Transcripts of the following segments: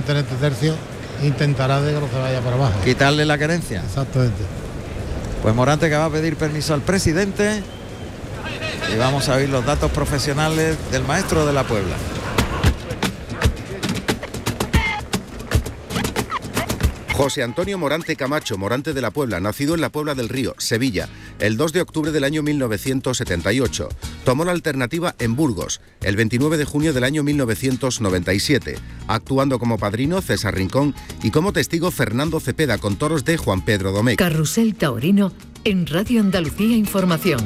normalmente en este tercio intentará de que no se vaya para abajo. Quitarle la querencia. Exactamente. Pues Morante, que va a pedir permiso al presidente, y vamos a oír los datos profesionales del maestro de la Puebla. José Antonio Morante Camacho, Morante de la Puebla, nacido en la Puebla del Río, Sevilla, el 2 de octubre del año 1978. Tomó la alternativa en Burgos, el 29 de junio del año 1997, actuando como padrino César Rincón y como testigo Fernando Cepeda con toros de Juan Pedro Domecq. Carrusel Taurino en Radio Andalucía Información.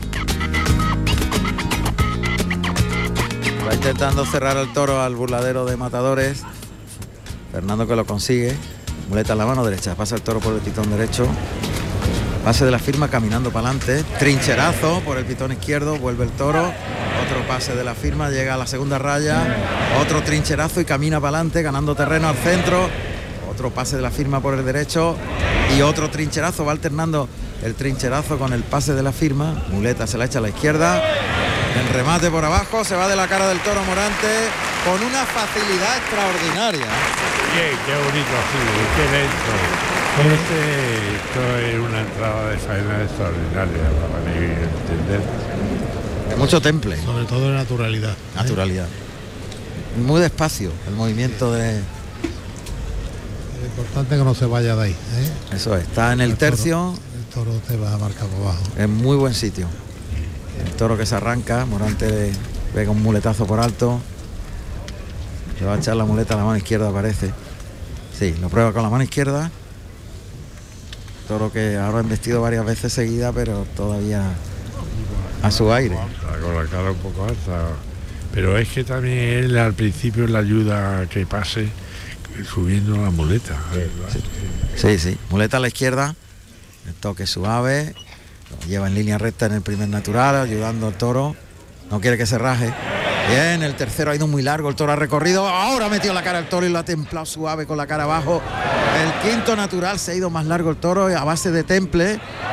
Va intentando cerrar el toro al burladero de matadores. Fernando, que lo consigue. Muleta en la mano derecha, pasa el toro por el pitón derecho. Pase de la firma caminando para adelante. Trincherazo por el pitón izquierdo, vuelve el toro. Otro pase de la firma, llega a la segunda raya. Otro trincherazo y camina para adelante, ganando terreno al centro. Otro pase de la firma por el derecho. Y otro trincherazo, va alternando el trincherazo con el pase de la firma. Muleta se la echa a la izquierda. El remate por abajo, se va de la cara del toro Morante con una facilidad extraordinaria. Qué bonito así, qué lento. Esto es una entrada de faena extraordinaria para mí entender. Mucho temple. Sobre todo de naturalidad. Naturalidad. Muy despacio el movimiento de... Es importante que no se vaya de ahí. Eso es, está en el tercio. El toro te va a marcar por abajo. En muy buen sitio. El toro que se arranca, Morante pega un muletazo por alto. Le va a echar la muleta a la mano izquierda, parece. Sí, lo prueba con la mano izquierda. Toro que ahora ha embestido varias veces seguida, pero todavía a su aire. Con la cara un poco alta. Pero es que también él al principio le ayuda a que pase subiendo la muleta. Sí. Muleta a la izquierda. El toque suave. Lo lleva en línea recta en el primer natural, ayudando al toro. No quiere que se raje. Bien, el tercero ha ido muy largo, el toro ha recorrido, ahora ha metido la cara al toro y lo ha templado suave con la cara abajo. El quinto natural se ha ido más largo el toro a base de temple.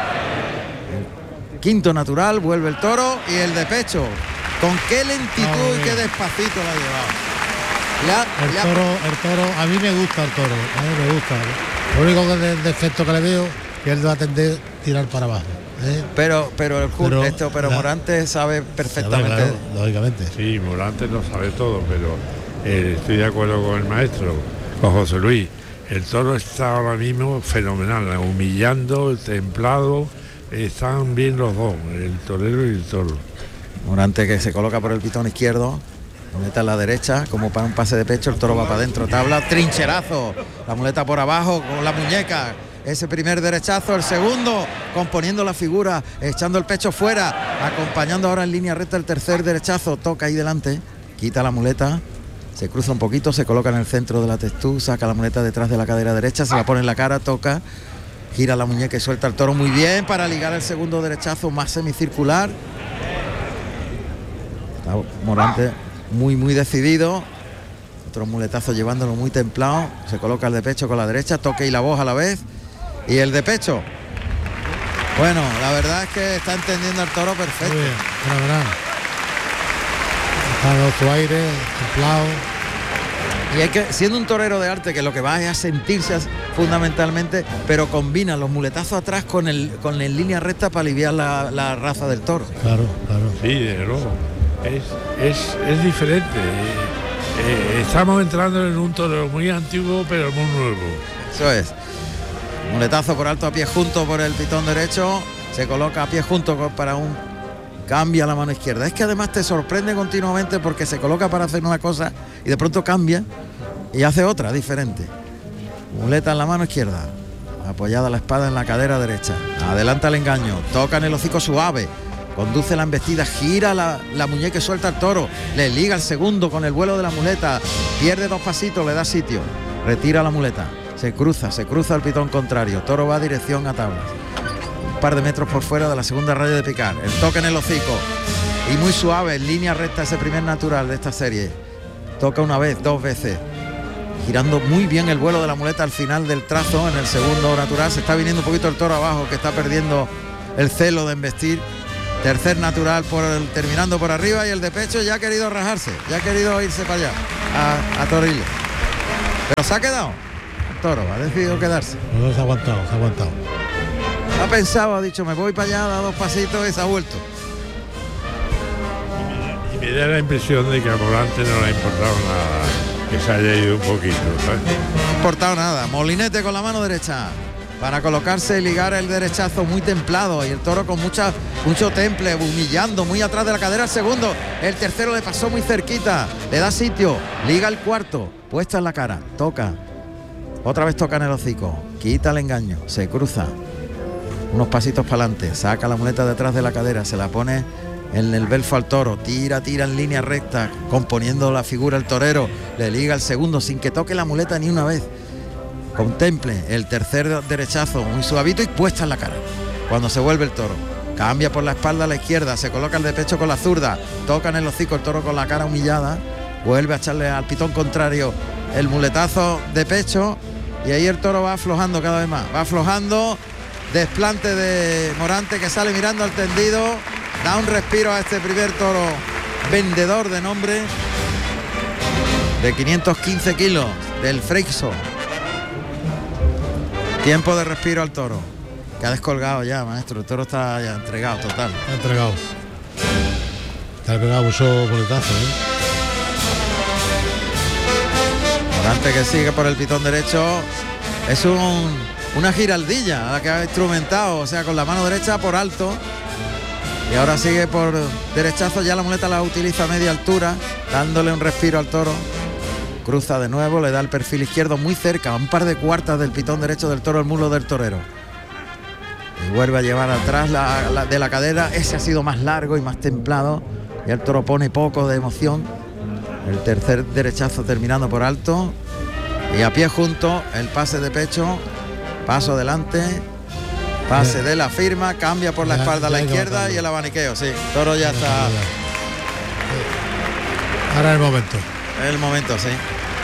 El quinto natural, vuelve el toro y el de pecho. Con qué lentitud y qué despacito la ha llevado. El toro, a mí me gusta el toro, a mí me gusta. Lo único que defecto que le veo, que él va a tender a tirar para abajo. Pero Morante sabe perfectamente. Claro, lógicamente. Sí, Morante lo sabe todo, pero estoy de acuerdo con el maestro, con José Luis. El toro está ahora mismo fenomenal, humillando, templado, están bien los dos, el torero y el toro. Morante, que se coloca por el pitón izquierdo, muleta a la derecha, como para un pase de pecho, el toro va para adentro, tabla, trincherazo, la muleta por abajo con la muñeca. Ese primer derechazo, el segundo, componiendo la figura, echando el pecho fuera, acompañando ahora en línea recta el tercer derechazo, toca ahí delante, quita la muleta, se cruza un poquito, se coloca en el centro de la testú, saca la muleta detrás de la cadera derecha, se la pone en la cara, toca, gira la muñeca y suelta el toro muy bien para ligar el segundo derechazo más semicircular. Está Morante muy decidido, otro muletazo llevándolo muy templado, se coloca el de pecho con la derecha, toque y la voz a la vez. Y el de pecho. Bueno, la verdad es que está entendiendo el toro perfecto. Muy bien, está dando su aire, templado. Y es que siendo un torero de arte, que lo que va es a sentirse fundamentalmente, pero combina los muletazos atrás con el línea recta para aliviar la raza del toro. Claro. Sí, de luego. Es diferente. Estamos entrando en un toro muy antiguo, pero muy nuevo. Eso es. Muletazo por alto a pie junto por el pitón derecho, se coloca a pie junto para un cambia a la mano izquierda. Es que además te sorprende continuamente porque se coloca para hacer una cosa y de pronto cambia y hace otra diferente. Muleta en la mano izquierda, apoyada la espada en la cadera derecha, adelanta el engaño, toca en el hocico suave, conduce la embestida, gira la muñeca y suelta al toro, le liga el segundo con el vuelo de la muleta, pierde dos pasitos, le da sitio, retira la muleta. Se cruza el pitón contrario. Toro va a dirección a tablas. Un par de metros por fuera de la segunda raya de picar. El toque en el hocico. Y muy suave, en línea recta, ese primer natural de esta serie. Toca una vez, dos veces. Girando muy bien el vuelo de la muleta al final del trazo. En el segundo natural se está viniendo un poquito el toro abajo, que está perdiendo el celo de embestir. Tercer natural terminando por arriba. Y el de pecho ya ha querido rajarse. Ya ha querido irse para allá. A Torrillo. Pero se ha quedado. El toro ha decidido quedarse. No, se ha aguantado, se ha aguantado. Ha pensado, ha dicho, me voy para allá, da 2 pasitos y se ha vuelto. Y me da la impresión de que a Morante no le ha importado nada que se haya ido un poquito, ¿sabes? No ha importado nada. Molinete con la mano derecha para colocarse y ligar el derechazo muy templado, y el toro con mucho temple, humillando muy atrás de la cadera el segundo. El tercero le pasó muy cerquita, le da sitio, liga el cuarto, puesta en la cara, toca, otra vez toca en el hocico, quita el engaño, se cruza unos pasitos para adelante, saca la muleta detrás de la cadera, se la pone en el belfo al toro, tira en línea recta, componiendo la figura el torero, le liga el segundo sin que toque la muleta ni una vez. Contemple el tercer derechazo muy suavito y puesta en la cara. Cuando se vuelve el toro, cambia por la espalda a la izquierda, se coloca el de pecho con la zurda, toca en el hocico el toro con la cara humillada, vuelve a echarle al pitón contrario el muletazo de pecho, y ahí el toro va aflojando cada vez más, va aflojando. Desplante de Morante, que sale mirando al tendido, da un respiro a este primer toro vendedor de nombre, de 515 kilos, del Freixo. Tiempo de respiro al toro, que ha descolgado ya, maestro. El toro está ya entregado, total. Está entregado. Está pegado mucho boletazo, Morante, que sigue por el pitón derecho, es una giraldilla la que ha instrumentado, o sea, con la mano derecha por alto, y ahora sigue por derechazo. Ya la muleta la utiliza a media altura, dándole un respiro al toro. Cruza de nuevo, le da el perfil izquierdo muy cerca, a un par de cuartas del pitón derecho del toro, el muslo del torero. Y vuelve a llevar atrás de la cadera. Ese ha sido más largo y más templado, y el toro pone poco de emoción. El tercer derechazo terminando por alto, y a pie junto el pase de pecho, paso adelante, pase de la firma, cambia por la espalda a la izquierda y el abaniqueo. Sí, toro ya está. Ahora es el momento. El momento, sí.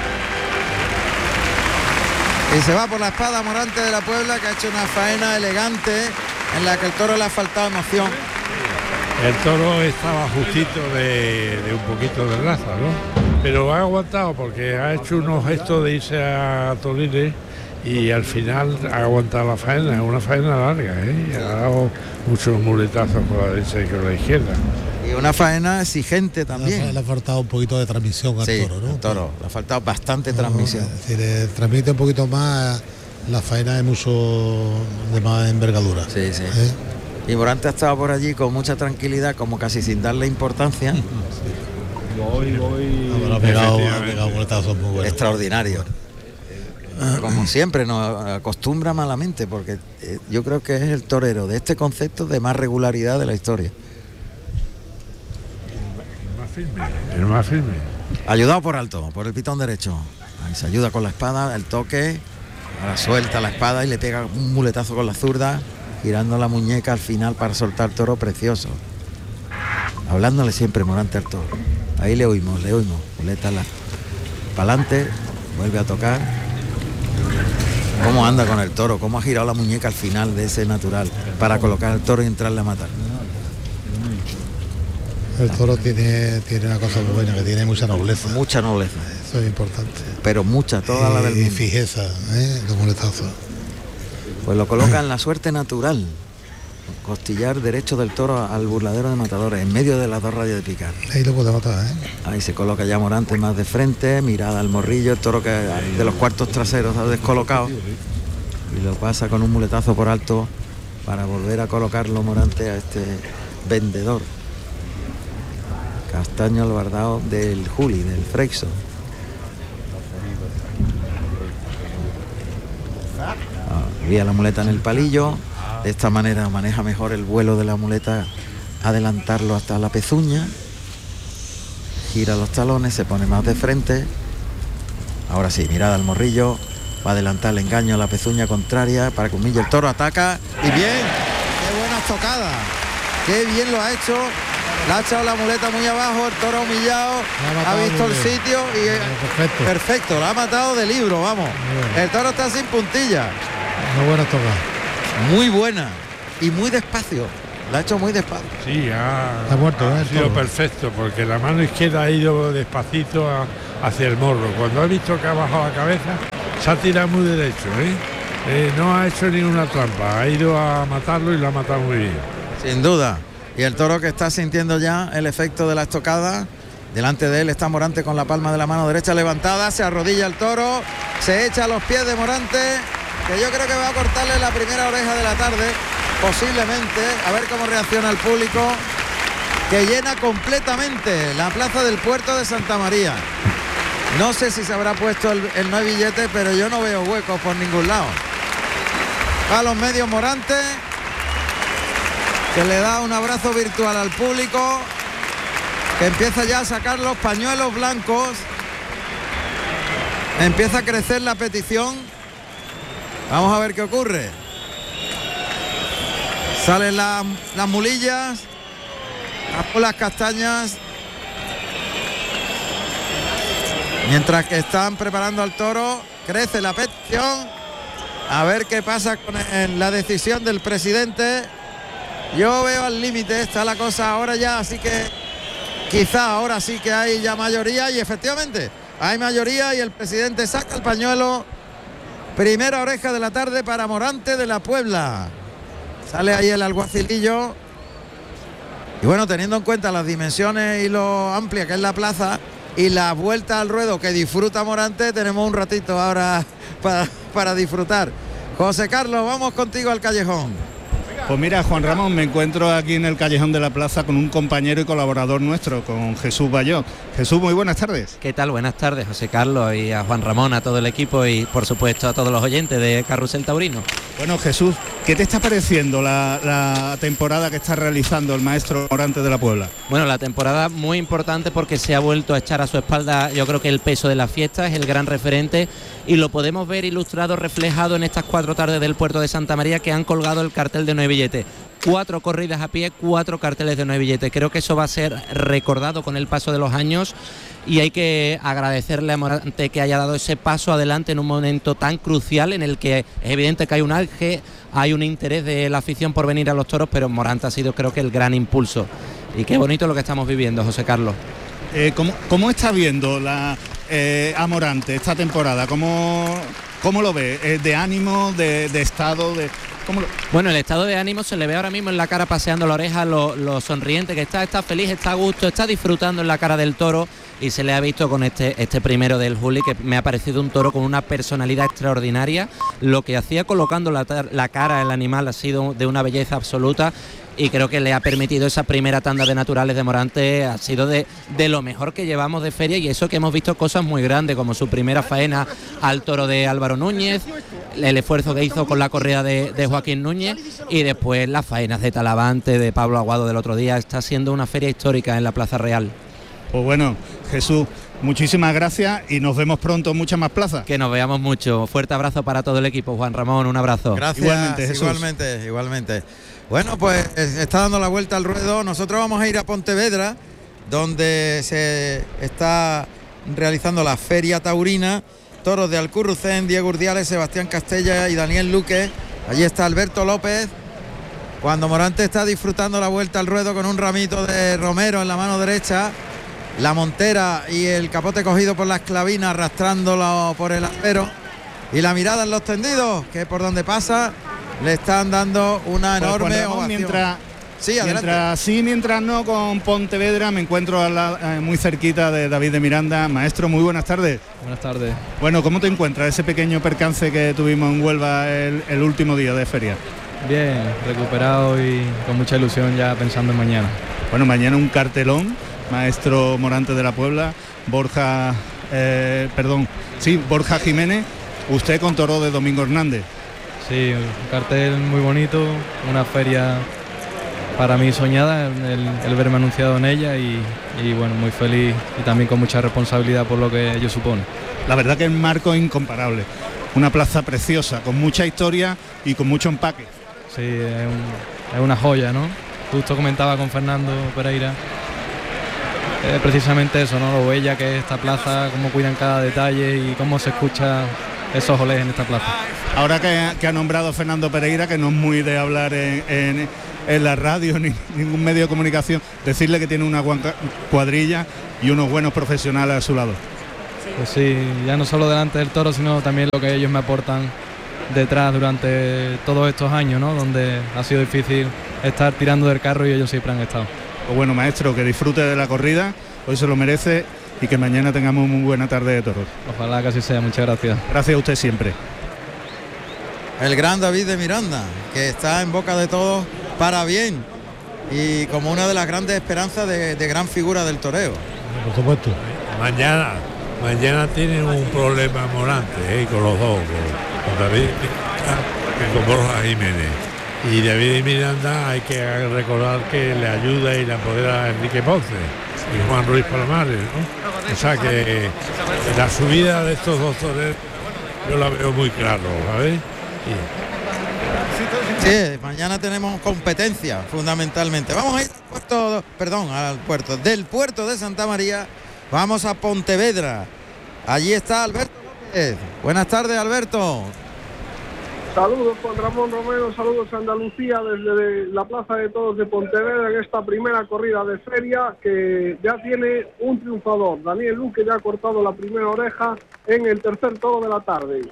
Y se va por la espada Morante de la Puebla, que ha hecho una faena elegante en la que el toro le ha faltado emoción. El toro estaba justito de un poquito de raza, ¿no? Pero ha aguantado porque ha hecho unos gestos de irse a Toriles y al final ha aguantado la faena. Es una faena larga, ¿eh? Y ha dado muchos muletazos con la derecha y con la izquierda. Y una faena exigente también. Le ha faltado un poquito de transmisión al toro, ¿no? El toro, le ha faltado bastante transmisión. Es decir, transmite un poquito más la faena de más envergadura. Sí, sí. Y Morante ha estado por allí con mucha tranquilidad, como casi sin darle importancia. Sí. Ha pegado muletazos muy buenos. Extraordinario. Como siempre nos acostumbra malamente, porque yo creo que es el torero de este concepto de más regularidad de la historia. El más firme. Ayudado por alto, por el pitón derecho. Ahí se ayuda con la espada, el toque. Ahora suelta la espada y le pega un muletazo con la zurda, girando la muñeca al final para soltar el toro precioso. Hablándole siempre Morante al toro. Ahí le oímos. Muleta para adelante, vuelve a tocar. Cómo anda con el toro, cómo ha girado la muñeca al final de ese natural para colocar el toro y entrarle a matar. El toro tiene una cosa muy buena, que tiene mucha nobleza. Mucha nobleza. Eso es importante. Pero mucha, toda la del mundo. Y fijeza, los muletazos. Pues lo coloca en la suerte natural. Costillar derecho del toro al burladero de matadores, en medio de las dos rayas de picar. Ahí lo puede matar, Ahí se coloca ya Morante más de frente, mirada al morrillo, el toro que de los cuartos traseros ha descolocado. Y lo pasa con un muletazo por alto para volver a colocarlo Morante a este vendedor. Castaño albardao del Juli, del Freixo. Guía la muleta en el palillo. De esta manera maneja mejor el vuelo de la muleta, adelantarlo hasta la pezuña. Gira los talones, se pone más de frente. Ahora sí, mirada al morrillo. Va a adelantar el engaño a la pezuña contraria para que humille el toro, ataca. Y bien, qué buenas tocadas. Qué bien lo ha hecho. Le ha echado la muleta muy abajo, el toro humillado, ha visto el sitio y perfecto, lo ha matado de libro, vamos. El toro está sin puntilla. Muy buena toca. Muy buena y muy despacio. La ha hecho muy despacio. Sí, ha muerto, ha sido perfecto, porque la mano izquierda ha ido despacito hacia el morro. Cuando ha visto que ha bajado la cabeza, se ha tirado muy derecho, no ha hecho ninguna trampa, ha ido a matarlo y lo ha matado muy bien. Sin duda. Y el toro que está sintiendo ya el efecto de la estocada. Delante de él está Morante con la palma de la mano derecha levantada, se arrodilla el toro, se echa a los pies de Morante, que yo creo que va a cortarle la primera oreja de la tarde, posiblemente, a ver cómo reacciona el público, que llena completamente la plaza del Puerto de Santa María. No sé si se habrá puesto el no hay billete, pero yo no veo huecos por ningún lado. A los medios Morante, que le da un abrazo virtual al público, que empieza ya a sacar los pañuelos blancos, empieza a crecer la petición. Vamos a ver qué ocurre. Salen las mulillas, las castañas, mientras que están preparando al toro, crece la petición. A ver qué pasa con la decisión del presidente. Yo veo al límite, está la cosa ahora ya, así que quizá ahora sí que hay ya mayoría, y efectivamente hay mayoría, y el presidente saca el pañuelo. Primera oreja de la tarde para Morante de la Puebla. Sale ahí el alguacilillo. Y bueno, teniendo en cuenta las dimensiones y lo amplia que es la plaza y la vuelta al ruedo que disfruta Morante, tenemos un ratito ahora para disfrutar. José Carlos, vamos contigo al callejón. Pues mira, Juan Ramón, me encuentro aquí en el callejón de la plaza con un compañero y colaborador nuestro, con Jesús Bayón. Jesús, muy buenas tardes. ¿Qué tal? Buenas tardes, José Carlos, y a Juan Ramón, a todo el equipo y por supuesto a todos los oyentes de Carrusel Taurino. Bueno, Jesús, ¿qué te está pareciendo la temporada que está realizando el maestro Morante de la Puebla? Bueno, la temporada muy importante porque se ha vuelto a echar a su espalda, yo creo que el peso de la fiesta, es el gran referente, y lo podemos ver ilustrado, reflejado en estas 4 tardes del Puerto de Santa María, que han colgado el cartel de no hay billete. 4 corridas a pie, 4 carteles de no hay billete. Creo que eso va a ser recordado con el paso de los años, y hay que agradecerle a Morante que haya dado ese paso adelante en un momento tan crucial en el que es evidente que hay un auge, hay un interés de la afición por venir a los toros, pero Morante ha sido, creo que, el gran impulso. Y qué bonito lo que estamos viviendo, José Carlos. ¿Cómo está viendo a Morante esta temporada? ¿Cómo lo ve? ¿De ánimo, de estado? Bueno, el estado de ánimo se le ve ahora mismo en la cara, paseando la oreja, lo sonriente que está feliz, está a gusto, está disfrutando en la cara del toro, y se le ha visto con este primero del Juli, que me ha parecido un toro con una personalidad extraordinaria. Lo que hacía colocando la cara del animal ha sido de una belleza absoluta, y creo que le ha permitido esa primera tanda de naturales de Morante, ha sido de lo mejor que llevamos de feria, y eso que hemos visto cosas muy grandes, como su primera faena al toro de Álvaro Núñez, el esfuerzo que hizo con la correa de Joaquín Núñez, y después las faenas de Talavante, de Pablo Aguado del otro día. Está siendo una feria histórica en la Plaza Real. Pues bueno, Jesús, muchísimas gracias y nos vemos pronto en muchas más plazas. Que nos veamos mucho. Fuerte abrazo para todo el equipo. Juan Ramón, un abrazo. Gracias, igualmente, Jesús. Igualmente. Bueno, pues está dando la vuelta al ruedo. Nosotros vamos a ir a Pontevedra, donde se está realizando la feria taurina. Toros de Alcurrucén, Diego Urdiales, Sebastián Castella y Daniel Luque. Allí está Alberto López, cuando Morante está disfrutando la vuelta al ruedo con un ramito de romero en la mano derecha, la montera y el capote cogido por la esclavina, arrastrándolo por el albero, y la mirada en los tendidos, que por donde pasa le están dando una enorme ovación. Mientras no, con Pontevedra me encuentro muy cerquita de David de Miranda. Maestro, muy buenas tardes. Buenas tardes. Bueno, ¿cómo te encuentras ese pequeño percance que tuvimos en Huelva el último día de feria? Bien, recuperado y con mucha ilusión ya pensando en mañana. Bueno, mañana un cartelón, maestro Morante de la Puebla, Borja Jiménez, usted con toro de Domingo Hernández. Sí, un cartel muy bonito, una feria para mí soñada, el verme anunciado en ella, y bueno, muy feliz y también con mucha responsabilidad por lo que ello supone. La verdad que el marco es incomparable, una plaza preciosa, con mucha historia y con mucho empaque. Sí, es una joya, ¿no? Justo comentaba con Fernando Pereira, precisamente eso, ¿no? Lo bella que es esta plaza, cómo cuidan cada detalle y cómo se escucha esos olés en esta plaza. Ahora que ha nombrado Fernando Pereira, que no es muy de hablar en la radio ni ningún medio de comunicación, decirle que tiene una cuadrilla y unos buenos profesionales a su lado. Pues sí, ya no solo delante del toro, sino también lo que ellos me aportan detrás durante todos estos años, ¿no? Donde ha sido difícil estar tirando del carro y ellos siempre han estado. Pues bueno, maestro, que disfrute de la corrida, hoy se lo merece y que mañana tengamos muy buena tarde de toros. Ojalá que así sea, muchas gracias. Gracias a usted siempre. El gran David de Miranda, que está en boca de todos para bien y como una de las grandes esperanzas de gran figura del toreo. Por supuesto. Mañana tienen un problema Morante, con los dos, con David y con Borja Jiménez. Y David y Miranda hay que recordar que le ayuda y le apodera a Enrique Ponce y Juan Ruiz Palomares, ¿no? O sea que la subida de estos dos toreros yo la veo muy claro, ¿sabes? Sí, mañana tenemos competencia fundamentalmente. Vamos a ir del puerto de Santa María, vamos a Pontevedra. Allí está Alberto López. Buenas tardes, Alberto. Saludos Juan Ramón Romero, saludos a Andalucía desde la Plaza de Toros de Pontevedra en esta primera corrida de feria que ya tiene un triunfador. Daniel Luque ya ha cortado la primera oreja en el tercer toro de la tarde.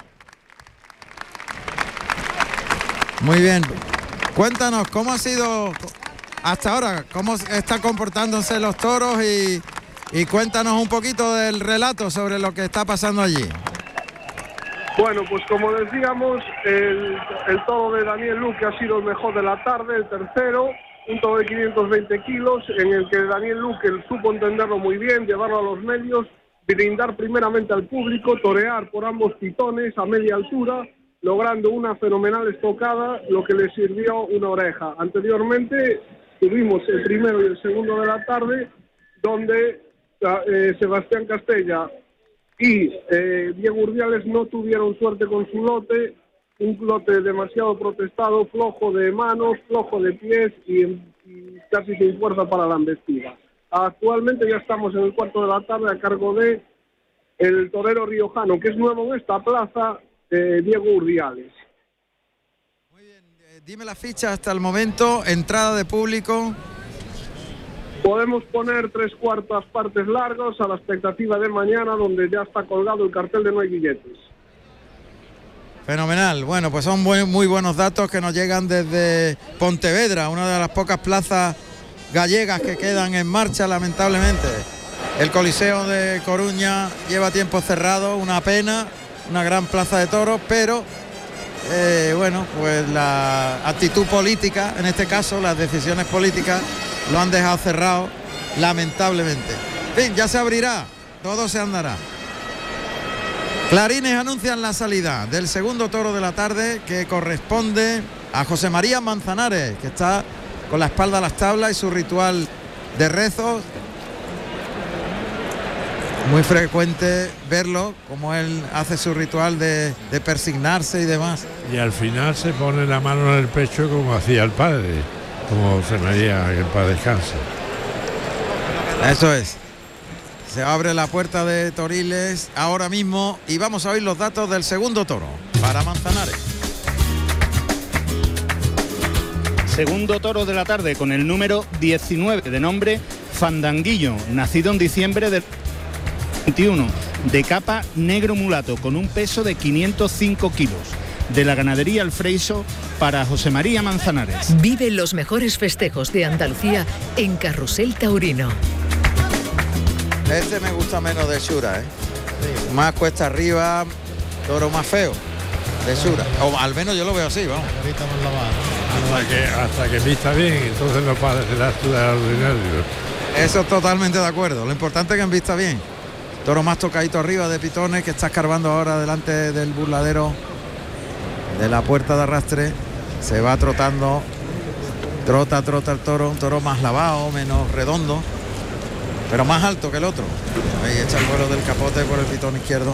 Muy bien. Cuéntanos, ¿cómo ha sido hasta ahora? ¿Cómo están comportándose los toros? Y cuéntanos un poquito del relato sobre lo que está pasando allí. Bueno, pues como decíamos, el toro de Daniel Luque ha sido el mejor de la tarde, el tercero, un toro de 520 kilos, en el que Daniel Luque supo entenderlo muy bien, llevarlo a los medios, brindar primeramente al público, torear por ambos pitones a media altura, logrando una fenomenal estocada, lo que le sirvió una oreja. Anteriormente tuvimos el primero y el segundo de la tarde, donde Sebastián Castella y Diego Urdiales no tuvieron suerte con su lote, un lote demasiado protestado, flojo de manos, flojo de pies y casi sin fuerza para la embestida. Actualmente ya estamos en el cuarto de la tarde a cargo de el torero riojano, que es nuevo en esta plaza, Diego Urdiales. Muy bien, dime la ficha hasta el momento, entrada de público. Podemos poner 3/4 partes largos a la expectativa de mañana, donde ya está colgado el cartel de no hay billetes. Fenomenal. Bueno, pues son muy buenos datos que nos llegan desde Pontevedra, una de las pocas plazas gallegas que quedan en marcha, lamentablemente. El Coliseo de Coruña lleva tiempo cerrado, una pena, una gran plaza de toros, pero bueno, pues la actitud política, en este caso las decisiones políticas, lo han dejado cerrado, lamentablemente. En fin, ya se abrirá, todo se andará. Clarines anuncian la salida del segundo toro de la tarde, que corresponde a José María Manzanares, que está con la espalda a las tablas y su ritual de rezos. Muy frecuente verlo, como él hace su ritual de persignarse y demás. Y al final se pone la mano en el pecho como hacía el padre, como José María, que el padre descanse. Eso es. Se abre la puerta de Toriles ahora mismo y vamos a oír los datos del segundo toro para Manzanares. Segundo toro de la tarde con el número 19, de nombre Fandanguillo, nacido en diciembre del 21, de capa negro mulato, con un peso de 505 kilos. De la ganadería El Freiso, para José María Manzanares. Vive los mejores festejos de Andalucía en Carrusel Taurino. Este me gusta menos de Sura, Sí. Más cuesta arriba, toro más feo de Sura. O al menos yo lo veo así, vamos. Hasta que vista bien, entonces no parecerá Sura ordinario. Eso totalmente de acuerdo. Lo importante es que vista bien. Toro más tocadito arriba de pitones, que está escarbando ahora delante del burladero de la puerta de arrastre. Se va trotando, trota el toro, un toro más lavado, menos redondo, pero más alto que el otro. Ahí echa el vuelo del capote por el pitón izquierdo.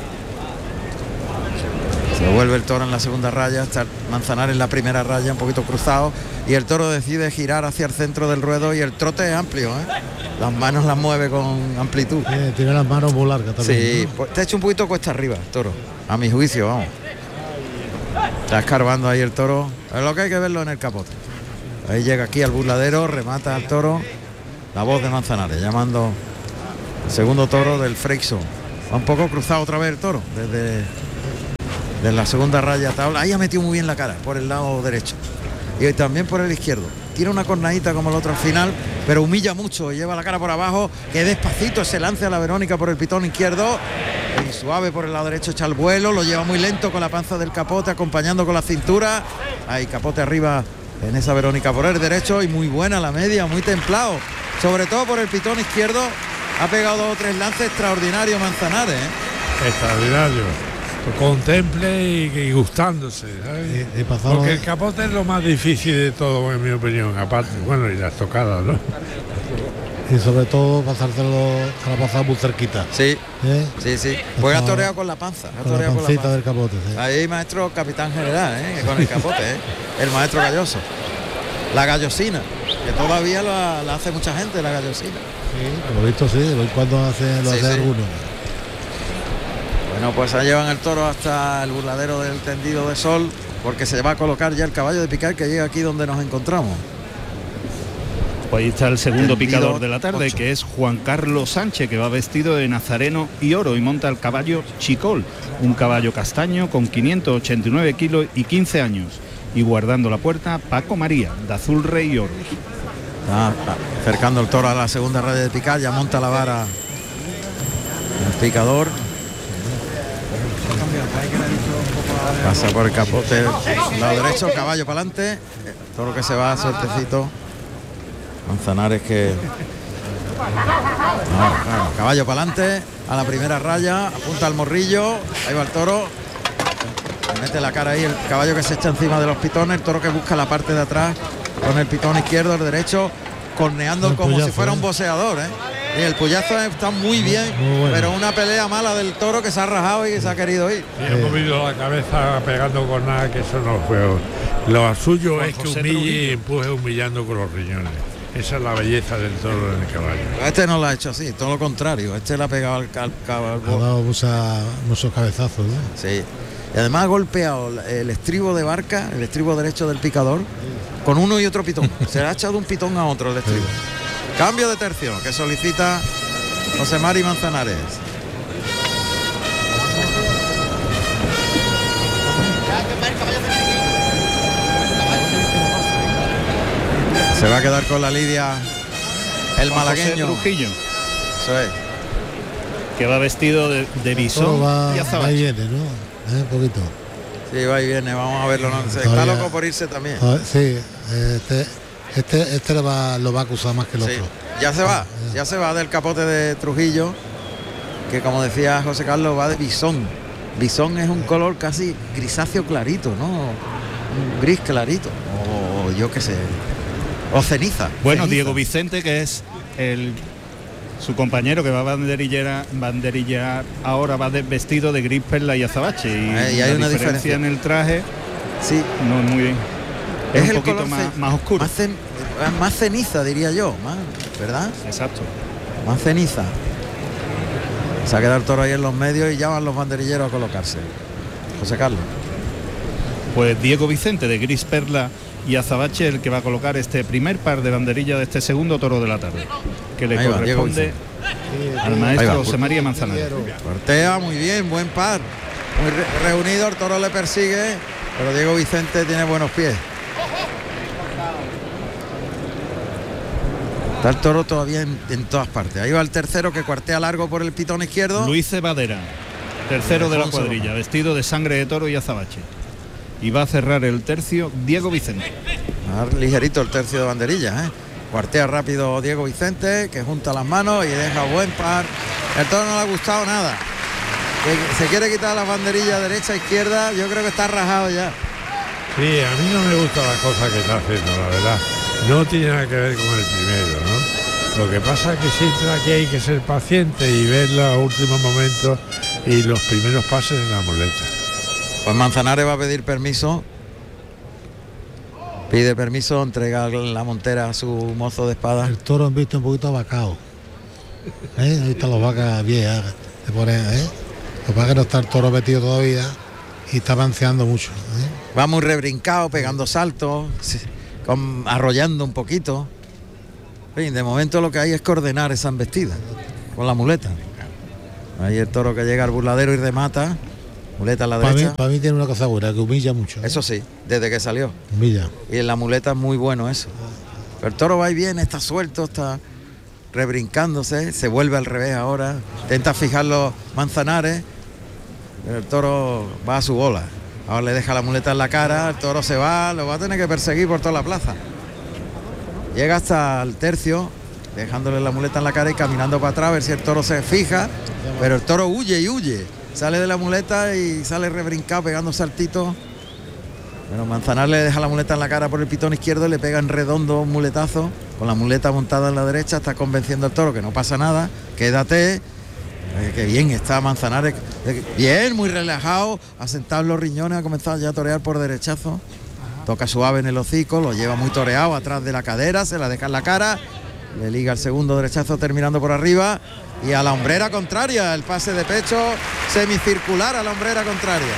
Se vuelve el toro en la segunda raya, está Manzanares en la primera raya, un poquito cruzado, y el toro decide girar hacia el centro del ruedo y el trote es amplio, Las manos las mueve con amplitud. Tiene las manos muy largas también. Sí, ¿no? pues te ha hecho un poquito cuesta arriba el toro, a mi juicio, vamos. Está escarbando ahí el toro, es lo que hay que verlo en el capote. Ahí llega aquí al burladero, remata al toro, la voz de Manzanares, llamando al segundo toro del Freixo. Va un poco cruzado otra vez el toro, desde la segunda raya tabla. Ahí ha metido muy bien la cara, por el lado derecho. Y también por el izquierdo. Tiene una cornadita como el otro al final, pero humilla mucho, lleva la cara por abajo, que despacito se lance a la Verónica por el pitón izquierdo. Y suave por el lado derecho, echa el vuelo, lo lleva muy lento con la panza del Capote, acompañando con la cintura. Ahí Capote arriba en esa Verónica por el derecho, y muy buena la media, muy templado. Sobre todo por el pitón izquierdo, ha pegado 2 o 3 lances extraordinarios Manzanares, ¿eh? Extraordinario. Contemple y gustándose, ¿sabes? Porque el Capote es lo más difícil de todo, en mi opinión, aparte, bueno, y las tocadas, ¿no? Y sobre todo pasárselo a la pasada muy cerquita. Sí, sí. Pues ha toreado con la panza. Con la pancita del Capote, sí. Ahí maestro capitán general, con el Capote, el maestro galloso. La gallosina, que todavía la hace mucha gente, la gallosina. Sí, por lo visto sí, hoy cuando lo hace algunos. Bueno, pues se llevan el toro hasta el burladero del tendido de sol, porque se va a colocar ya el caballo de picar que llega aquí donde nos encontramos. Pues ahí está el segundo picador de la tarde, 8. Que es Juan Carlos Sánchez, que va vestido de nazareno y oro y monta el caballo Chicol, un caballo castaño con 589 kilos y 15 años. Y guardando la puerta, Paco María, de azul rey y oro. Acercando el toro a la segunda raya de picar, ya monta la vara el picador. Pasa por el Capote, lado derecho, caballo para adelante, toro que se va suertecito. Manzanares que caballo para adelante a la primera raya, apunta al morrillo, ahí va el toro, mete la cara ahí, el caballo que se echa encima de los pitones, el toro que busca la parte de atrás con el pitón izquierdo, el derecho, corneando como puyazo, si fuera un boxeador, Y el puyazo está muy bien, muy bueno. Pero una pelea mala del toro que se ha rajado y se ha querido ir. Y ha movido la cabeza pegando con nada, que eso no fue. Lo suyo es que humille y empuje humillando con los riñones. Esa es la belleza del toro en el caballo. Este no lo ha hecho así, todo lo contrario. Este le ha pegado al caballo. Ha dado muchos cabezazos, ¿no? Sí. Y además ha golpeado el estribo de barca, el estribo derecho del picador, con uno y otro pitón. Se le ha echado un pitón a otro el estribo. Sí. Cambio de tercio que solicita José Mari Manzanares. Se va a quedar con la lidia el malagueño Trujillo. Eso es. Que va vestido de bisón y azabache. Va y viene, ¿no? Un poquito. Sí, va y viene, vamos a verlo. No sé, está loco por irse también. Sí, este lo va a acusar más que el otro. Ya se va del Capote de Trujillo, que como decía José Carlos, va de bisón. Bisón es un color casi grisáceo clarito, ¿no? Un gris clarito. O yo qué sé. O ceniza. Bueno, ceniza. Diego Vicente, que es su compañero que va a banderilla ahora va vestido de gris, perla y azabache. Y hay una diferencia en el traje. Sí. No es muy bien. Es un poquito más oscuro. Más ceniza, diría yo, ¿verdad? Exacto. Más ceniza. Se ha quedado el toro ahí en los medios y ya van los banderilleros a colocarse. José Carlos. Pues Diego Vicente, de gris, perla y azabache, el que va a colocar este primer par de banderillas de este segundo toro de la tarde, que le corresponde al maestro José María Manzanares. Cortea muy bien, buen par, muy reunido, el toro le persigue, pero Diego Vicente tiene buenos pies. Está el toro todavía en todas partes. Ahí va el tercero, que cuartea largo por el pitón izquierdo. Luis Cebadera, tercero de la cuadrilla, vestido de sangre de toro y azabache. Y va a cerrar el tercio Diego Vicente. Ligerito el tercio de banderillas, Cuartea rápido Diego Vicente, que junta las manos y deja buen par. El toro no le ha gustado nada. Se quiere quitar las banderillas derecha, izquierda. Yo creo que está rajado ya. Sí, a mí no me gusta la cosa que está haciendo, la verdad. No tiene nada que ver con el primero, ¿no? Lo que pasa es que siempre aquí hay que ser paciente y ver los últimos momentos y los primeros pases en la muleta. Pues Manzanares va a pedir permiso. Pide permiso, entrega la montera a su mozo de espada. El toro han visto un poquito abacado. Ahí están los vacas viejas. Se ponen, Lo que pasa es que no está el toro metido todavía y está avanceando mucho. Va muy rebrincado, pegando saltos, arrollando un poquito. En fin, de momento lo que hay es coordinar esa embestida con la muleta. Ahí el toro que llega al burladero y remata. Muleta a la derecha. Para mí tiene una cosa buena, que humilla mucho. Eso sí, desde que salió. Humilla. Y en la muleta es muy bueno eso. Pero el toro va y viene, está suelto, está rebrincándose, se vuelve al revés ahora. Intenta fijar los Manzanares, pero el toro va a su bola. Ahora le deja la muleta en la cara, el toro se va, lo va a tener que perseguir por toda la plaza. Llega hasta el tercio, dejándole la muleta en la cara y caminando para atrás a ver si el toro se fija, pero el toro huye y huye. Sale de la muleta y sale rebrincado pegando saltitos. Bueno, Manzanares le deja la muleta en la cara por el pitón izquierdo y le pega en redondo un muletazo con la muleta montada en la derecha. Está convenciendo al toro que no pasa nada, quédate. Qué bien está Manzanares, bien, muy relajado, asentado en los riñones, ha comenzado ya a torear por derechazo. Toca suave en el hocico, lo lleva muy toreado atrás de la cadera, se la deja en la cara, le liga el segundo derechazo terminando por arriba y a la hombrera contraria, el pase de pecho semicircular a la hombrera contraria.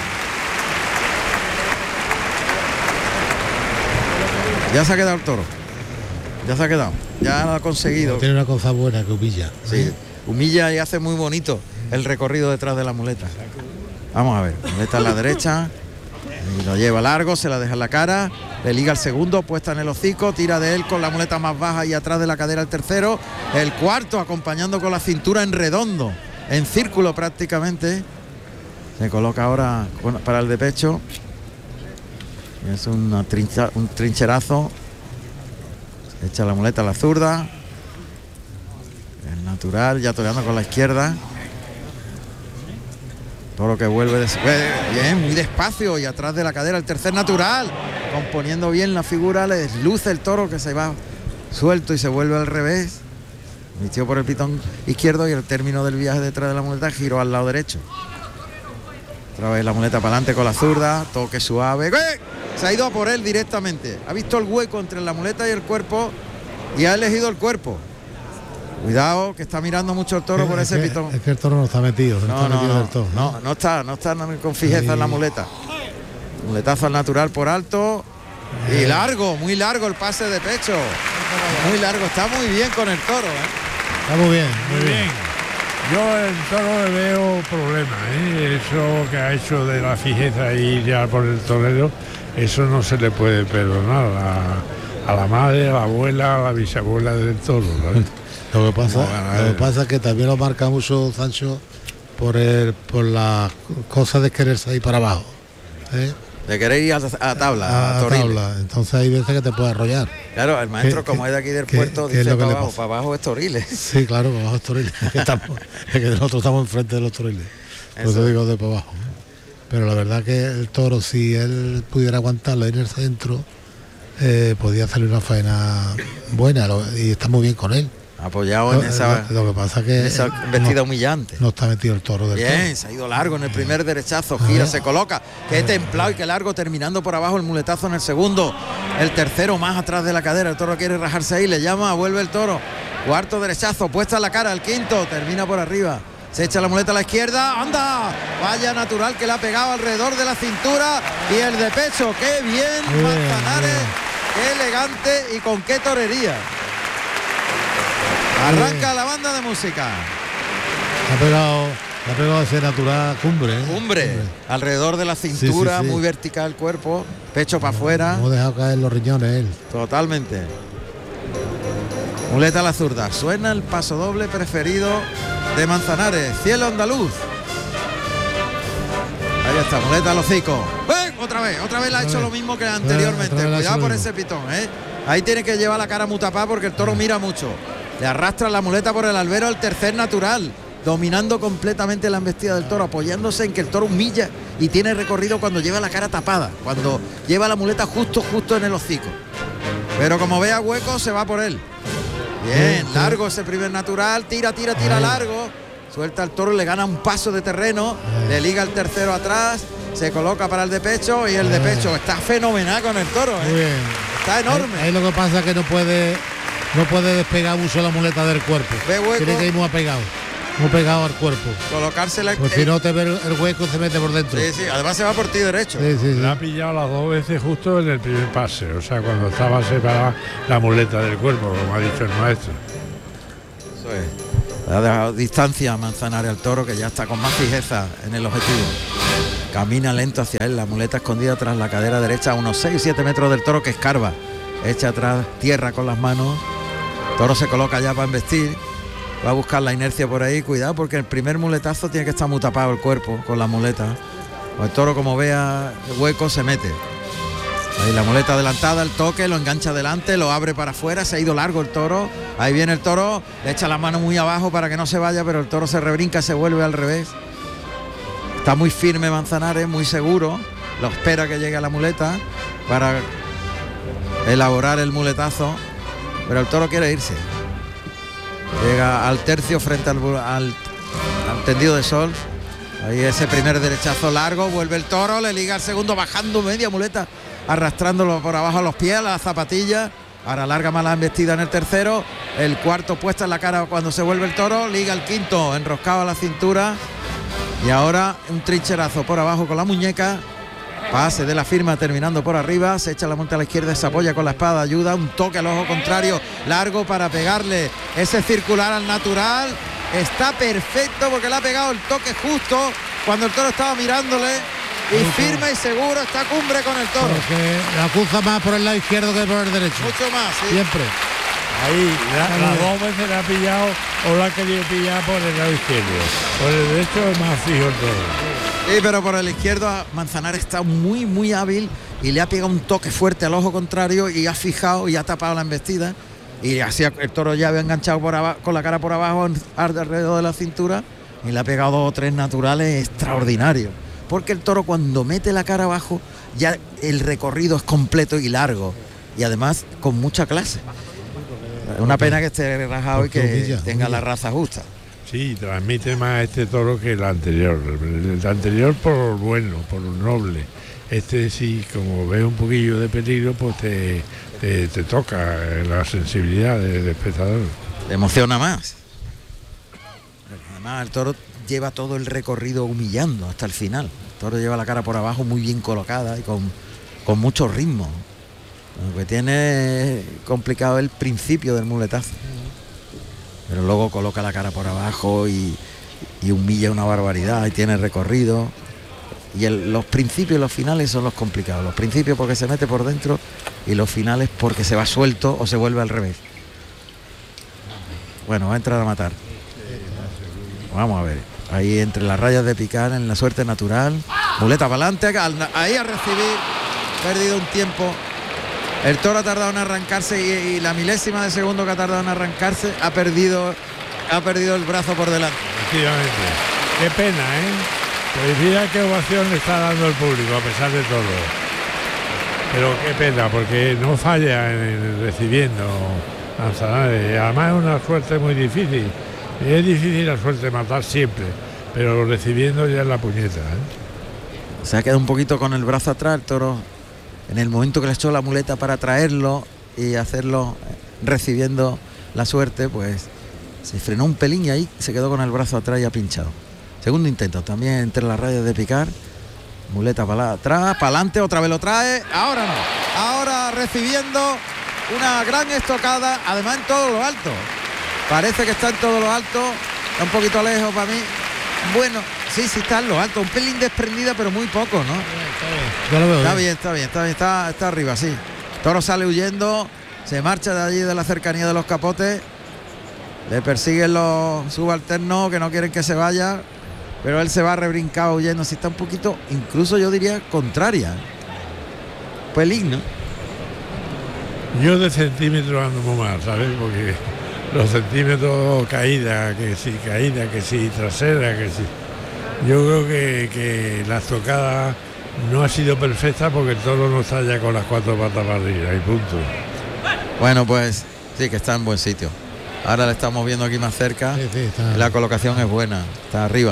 Ya se ha quedado el toro, ya se ha quedado, ya lo ha conseguido. Tiene una cosa buena, que humilla. Sí, humilla y hace muy bonito el recorrido detrás de la muleta. Vamos a ver, muleta a la derecha, y lo lleva largo, se la deja en la cara, le liga el segundo, puesta en el hocico, tira de él con la muleta más baja y atrás de la cadera el tercero, el cuarto acompañando con la cintura en redondo, en círculo prácticamente. Se coloca ahora para el de pecho. Es un trincherazo. Echa la muleta a la zurda. El natural, ya toreando con la izquierda. Toro que vuelve bien, muy despacio y atrás de la cadera el tercer natural. Componiendo bien la figura, le desluce el toro que se va suelto y se vuelve al revés. Metió por el pitón izquierdo y el término del viaje detrás de la muleta giró al lado derecho. Otra vez la muleta para adelante con la zurda, toque suave. Se ha ido a por él directamente. Ha visto el hueco entre la muleta y el cuerpo y ha elegido el cuerpo. Cuidado, que está mirando mucho el toro por ese pitón. Es que el toro no está metido. No está con fijeza en la muleta. Muletazo al natural por alto. Y largo, muy largo el pase de pecho. Muy largo, está muy bien con el toro. Está muy bien, muy bien. Yo el toro le veo problemas, eso que ha hecho de la fijeza y ya por el torero, eso no se le puede perdonar a la madre, a la abuela, a la bisabuela del toro, ¿sabes? Lo que pasa es que también lo marca mucho Sancho por las cosas de quererse ir para abajo. De querer ir a tabla, a Toriles. Entonces hay veces que te puede arrollar. Claro, el maestro, como es de aquí del puerto, dice para abajo es Toriles. Sí, claro, para abajo es Toriles. Es que nosotros estamos enfrente de los Toriles. Por eso digo de para abajo. Pero la verdad que el toro, si él pudiera aguantarlo en el centro, podía hacerle una faena buena y está muy bien con él. Apoyado en esa. Lo que pasa que esa vestida humillante. No está metido el toro del bien, toro. Se ha ido largo en el primer derechazo, gira, se coloca. Qué templado y qué largo, terminando por abajo el muletazo en el segundo. El tercero más atrás de la cadera. El toro quiere rajarse ahí, le llama, vuelve el toro. Cuarto derechazo, puesta en la cara, el quinto, termina por arriba. Se echa la muleta a la izquierda, ¡anda! Vaya natural que le ha pegado alrededor de la cintura y el de pecho. ¡Qué bien, Manzanares! ¡Qué elegante y con qué torería! Arranca la banda de música. Ha pegado ese natural cumbre. Cumbre, alrededor de la cintura, sí. Muy vertical el cuerpo, pecho para afuera. No ha dejado caer los riñones él. Totalmente. Muleta a la zurda. Suena el paso doble preferido de Manzanares. Cielo andaluz. Ahí está, muleta al hocico. Otra vez le ha hecho lo mismo que anteriormente. Cuidado por ese pitón, Ahí tiene que llevar la cara muy tapada porque el toro mira mucho. Le arrastra la muleta por el albero al tercer natural, dominando completamente la embestida del toro, apoyándose en que el toro humilla y tiene recorrido cuando lleva la cara tapada, cuando lleva la muleta justo en el hocico. Pero como vea hueco, se va por él. Bien, largo ese primer natural, tira largo, suelta el toro, le gana un paso de terreno, le liga el tercero atrás, se coloca para el de pecho y el de pecho está fenomenal con el toro. Está enorme. Ahí lo que pasa es que no puede despegar mucho la muleta del cuerpo. Tiene que ir muy pegado al cuerpo. Colocársela. Pues si no te ve el hueco, se mete por dentro. Sí, además se va por ti derecho. Sí. La ha pillado las dos veces justo en el primer pase, o sea, cuando estaba separada la muleta del cuerpo, como ha dicho el maestro. Eso es. Ha dejado distancia a Manzanares al toro, que ya está con más fijeza en el objetivo. Camina lento hacia él, la muleta escondida tras la cadera derecha, a unos 6-7 metros del toro, que escarba. Echa atrás tierra con las manos. El toro se coloca ya para embestir. Va a buscar la inercia por ahí. Cuidado, porque el primer muletazo tiene que estar muy tapado el cuerpo con la muleta. Pues el toro, como vea el hueco, se mete. Ahí la muleta adelantada, el toque, lo engancha adelante, lo abre para afuera, se ha ido largo el toro. Ahí viene el toro, le echa la mano muy abajo para que no se vaya, pero el toro se rebrinca, se vuelve al revés. Está muy firme Manzanares, muy seguro. Lo espera que llegue a la muleta para elaborar el muletazo, pero el toro quiere irse. Llega al tercio frente al tendido de sol. Ahí ese primer derechazo largo, vuelve el toro, le liga al segundo, bajando media muleta, arrastrándolo por abajo a los pies, a las zapatillas. Ahora larga más la embestida en el tercero. El cuarto puesta en la cara cuando se vuelve el toro. Liga el quinto, enroscado a la cintura. Y ahora un trincherazo por abajo con la muñeca. Pase de la firma terminando por arriba. Se echa la monta a la izquierda, se apoya con la espada, ayuda. Un toque al ojo contrario, largo para pegarle ese circular al natural. Está perfecto porque le ha pegado el toque justo cuando el toro estaba mirándole. Y firme y seguro está Cumbre con el toro. Porque la acusa más por el lado izquierdo que por el derecho. Mucho más, sí. Siempre. Ahí, las dos veces la ha pillado o la ha querido pillar por el lado izquierdo. Por el derecho es más fijo el toro. Sí, pero por el izquierdo Manzanares está muy, muy hábil y le ha pegado un toque fuerte al ojo contrario y ha fijado y ha tapado la embestida. Y así el toro ya había enganchado por abajo, con la cara por abajo alrededor de la cintura, y le ha pegado 2 o 3 naturales extraordinarios. Porque el toro, cuando mete la cara abajo, ya el recorrido es completo y largo, y además con mucha clase. Una pena que esté relajado y que tenga la raza justa. Sí, transmite más este toro que el anterior. El anterior por bueno, por noble. Este sí, como ve un poquillo de peligro, pues te toca la sensibilidad del espectador. Te emociona más. Además, el toro lleva todo el recorrido humillando hasta el final. El toro lleva la cara por abajo muy bien colocada y con mucho ritmo. Lo que tiene complicado el principio del muletazo. Pero luego coloca la cara por abajo y humilla una barbaridad y tiene recorrido. Y los principios y los finales son los complicados. Los principios porque se mete por dentro y los finales porque se va suelto o se vuelve al revés. Bueno, va a entrar a matar. Vamos a ver. Ahí entre las rayas de picar en la suerte natural. Muleta para adelante. Ahí a recibir. Perdido un tiempo. El toro ha tardado en arrancarse y la milésima de segundo que ha tardado en arrancarse ha perdido el brazo por delante. Efectivamente. Qué pena, ¿eh? Pues mira qué ovación le está dando el público a pesar de todo. Pero qué pena, porque no falla en recibiendo Manzanares. Además es una suerte muy difícil. Y es difícil la suerte de matar siempre, pero recibiendo ya es la puñeta, ¿eh? Se ha quedado un poquito con el brazo atrás el toro. En el momento que le echó la muleta para traerlo y hacerlo recibiendo la suerte, pues se frenó un pelín y ahí se quedó con el brazo atrás y ha pinchado. Segundo intento, también entre las rayas de picar. Muleta para atrás, para adelante, otra vez lo trae. Ahora no. Ahora recibiendo una gran estocada, además en todo lo alto. Parece que está en todo lo alto. Está un poquito lejos para mí. Bueno, sí está en lo alto. Un pelín desprendida, pero muy poco, ¿no? Yo lo veo Está bien. Está arriba, sí. Toro sale huyendo. Se marcha de allí, de la cercanía de los capotes. Le persiguen los subalternos que no quieren que se vaya. Pero él se va rebrincado huyendo. Si está un poquito, incluso yo diría contraria. Pelín, ¿no? Yo de centímetros ando muy mal, ¿sabes? Porque los centímetros caída, que sí, trasera, que sí. Yo creo que la estocada no ha sido perfecta porque el toro no está ya con las 4 patas para arriba y punto. Bueno, pues sí que está en buen sitio. Ahora le estamos viendo aquí más cerca. Sí, está. La colocación es buena, está arriba.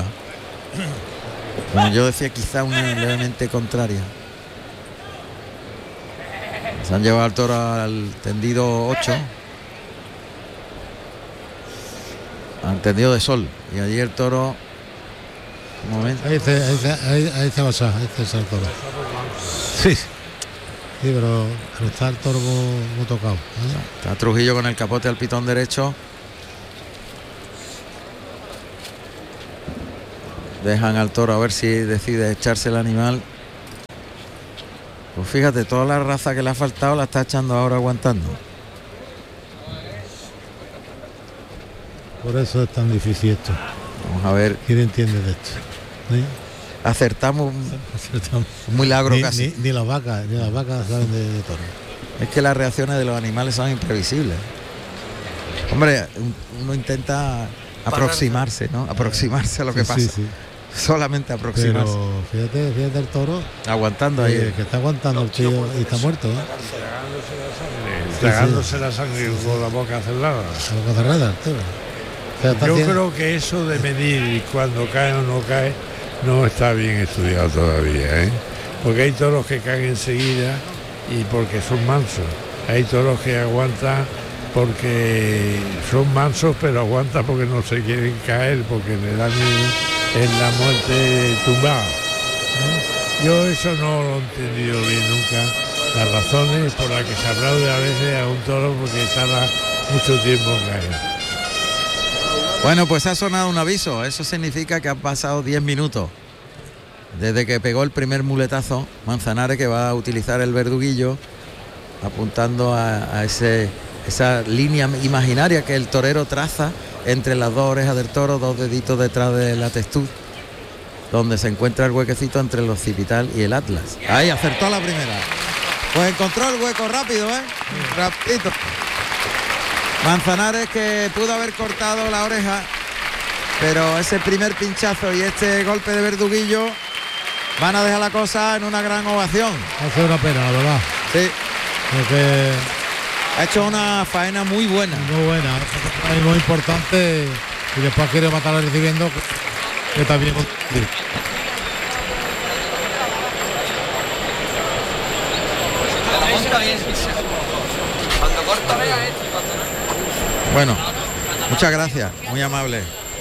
Como yo decía, quizá una levemente contraria. Se han llevado al toro al tendido 8. Al tendido de sol. Y allí el toro. Un momento. Ahí se va el toro. Sí. Sí, pero está el toro muy tocado. Está Trujillo con el capote al pitón derecho. Dejan al toro a ver si decide echarse el animal. Pues fíjate, toda la raza que le ha faltado la está echando ahora aguantando. Por eso es tan difícil esto. Vamos a ver. ¿Quién entiende de esto? ¿Sí? Acertamos. Un milagro casi. Ni las vacas saben de toro. Es que las reacciones de los animales son imprevisibles. Hombre, uno intenta aproximarse, ¿no? Aproximarse a lo que pasa. Sí. Solamente aproximarse. Pero fíjate el toro. Aguantando ahí. Que está aguantando el tío y está muerto, ¿eh? Tragándose la sangre con la boca cerrada. La boca cerrada, el toro. Yo creo que eso de medir cuando cae o no cae no está bien estudiado todavía, ¿eh? Porque hay toros que caen enseguida y porque son mansos. Hay toros que aguantan porque son mansos, pero aguantan porque no se quieren caer, porque le dan en la muerte tumbada, ¿eh? Yo eso no lo he entendido bien nunca, las razones por las que se aplaude a veces a un toro porque tarda mucho tiempo en caer. Bueno, pues ha sonado un aviso. Eso significa que han pasado 10 minutos desde que pegó el primer muletazo Manzanares, que va a utilizar el verduguillo apuntando a esa línea imaginaria que el torero traza entre las dos orejas del toro, dos deditos detrás de la textura, donde se encuentra el huequecito entre el occipital y el atlas. Ahí acertó la primera. Pues encontró el hueco rápido, rapidito. Manzanares, que pudo haber cortado la oreja, pero ese primer pinchazo y este golpe de verduguillo van a dejar la cosa en una gran ovación. Ha sido una pena, la verdad. Sí. Porque ha hecho una faena muy buena. Muy buena. Es muy importante y después quiere matar recibiendo, que también. Cuando corta vea Bueno, muchas gracias, muy amable.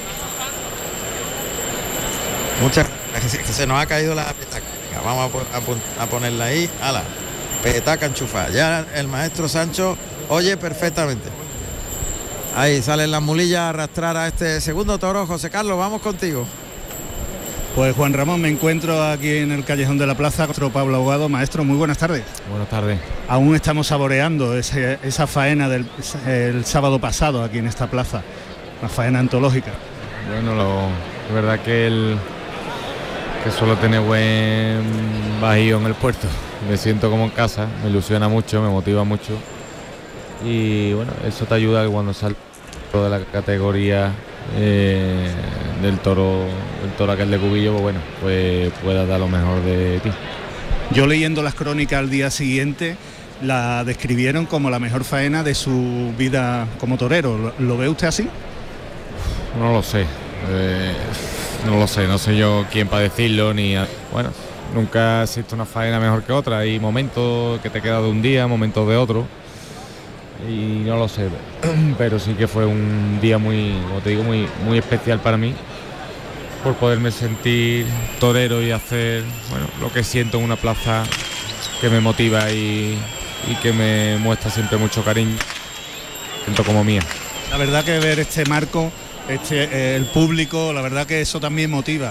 Muchas gracias, que se nos ha caído la petaca. Venga, vamos a ponerla ahí. ¡Hala! Petaca enchufada. Ya el maestro Sancho oye perfectamente. Ahí salen las mulillas a arrastrar a este segundo toro. José Carlos, vamos contigo. Pues Juan Ramón, me encuentro aquí en el callejón de la plaza, nuestro Pablo Abogado. Maestro, muy buenas tardes. Buenas tardes. Aún estamos saboreando esa faena el sábado pasado aquí en esta plaza, una faena antológica. Bueno, es verdad que suelo tener buen bajío en el puerto. Me siento como en casa, me ilusiona mucho, me motiva mucho. Y bueno, eso te ayuda cuando sale de la categoría del toro aquel de Cubillo, pues bueno, pues puedas dar lo mejor de ti. Yo leyendo las crónicas al día siguiente, la describieron como la mejor faena de su vida como torero. ¿Lo ve usted así? No lo sé. No sé yo quién para decirlo, bueno, nunca existe una faena mejor que otra. Hay momentos que te quedas de un día, momentos de otro. Y no lo sé, pero sí que fue un día muy, como te digo, muy especial para mí, por poderme sentir torero y hacer, bueno, lo que siento en una plaza que me motiva y que me muestra siempre mucho cariño, siento como mía. La verdad que ver este marco, el público, la verdad que eso también motiva.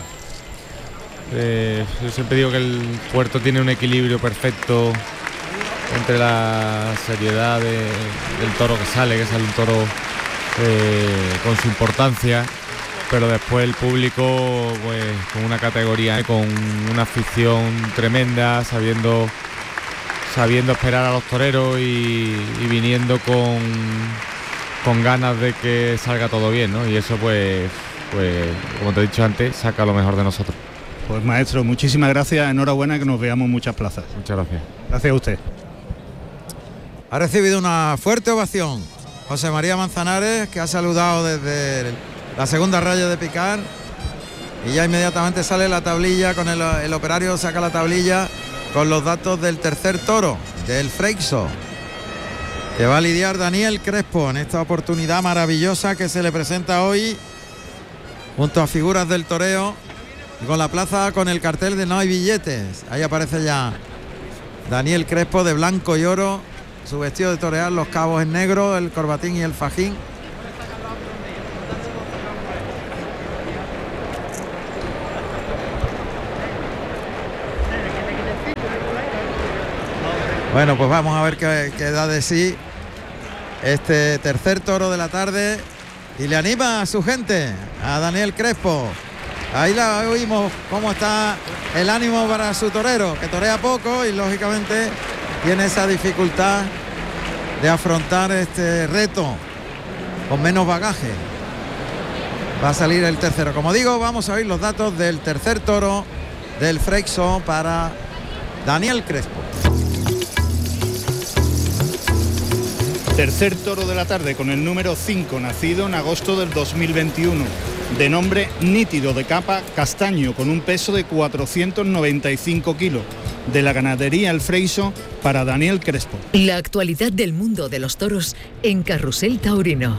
Yo siempre digo que el puerto tiene un equilibrio perfecto entre la seriedad del toro que sale un toro con su importancia, pero después el público pues con una categoría, con una afición tremenda, sabiendo esperar a los toreros y viniendo con ganas de que salga todo bien, ¿no? Y eso pues como te he dicho antes, saca lo mejor de nosotros. Pues maestro, muchísimas gracias, enhorabuena, que nos veamos en muchas plazas. Muchas gracias. Gracias a usted. Ha recibido una fuerte ovación José María Manzanares, que ha saludado desde la segunda raya de picar, y ya inmediatamente sale la tablilla, con el operario saca la tablilla con los datos del tercer toro, del Freixo, que va a lidiar Daniel Crespo en esta oportunidad maravillosa que se le presenta hoy junto a figuras del toreo, y con la plaza con el cartel de no hay billetes. Ahí aparece ya Daniel Crespo de blanco y oro, su vestido de torear, los cabos en negro, el corbatín y el fajín. Bueno, pues vamos a ver qué da de sí este tercer toro de la tarde y le anima a su gente, a Daniel Crespo. Ahí la oímos cómo está el ánimo para su torero, que torea poco y lógicamente tiene esa dificultad de afrontar este reto con menos bagaje. Va a salir el tercero. Como digo, vamos a oír los datos del tercer toro del Freixo para Daniel Crespo. Tercer toro de la tarde con el número 5, nacido en agosto del 2021, de nombre Nítido, de capa castaño, con un peso de 495 kilos, de la ganadería El Freixo para Daniel Crespo. La actualidad del mundo de los toros en Carrusel Taurino.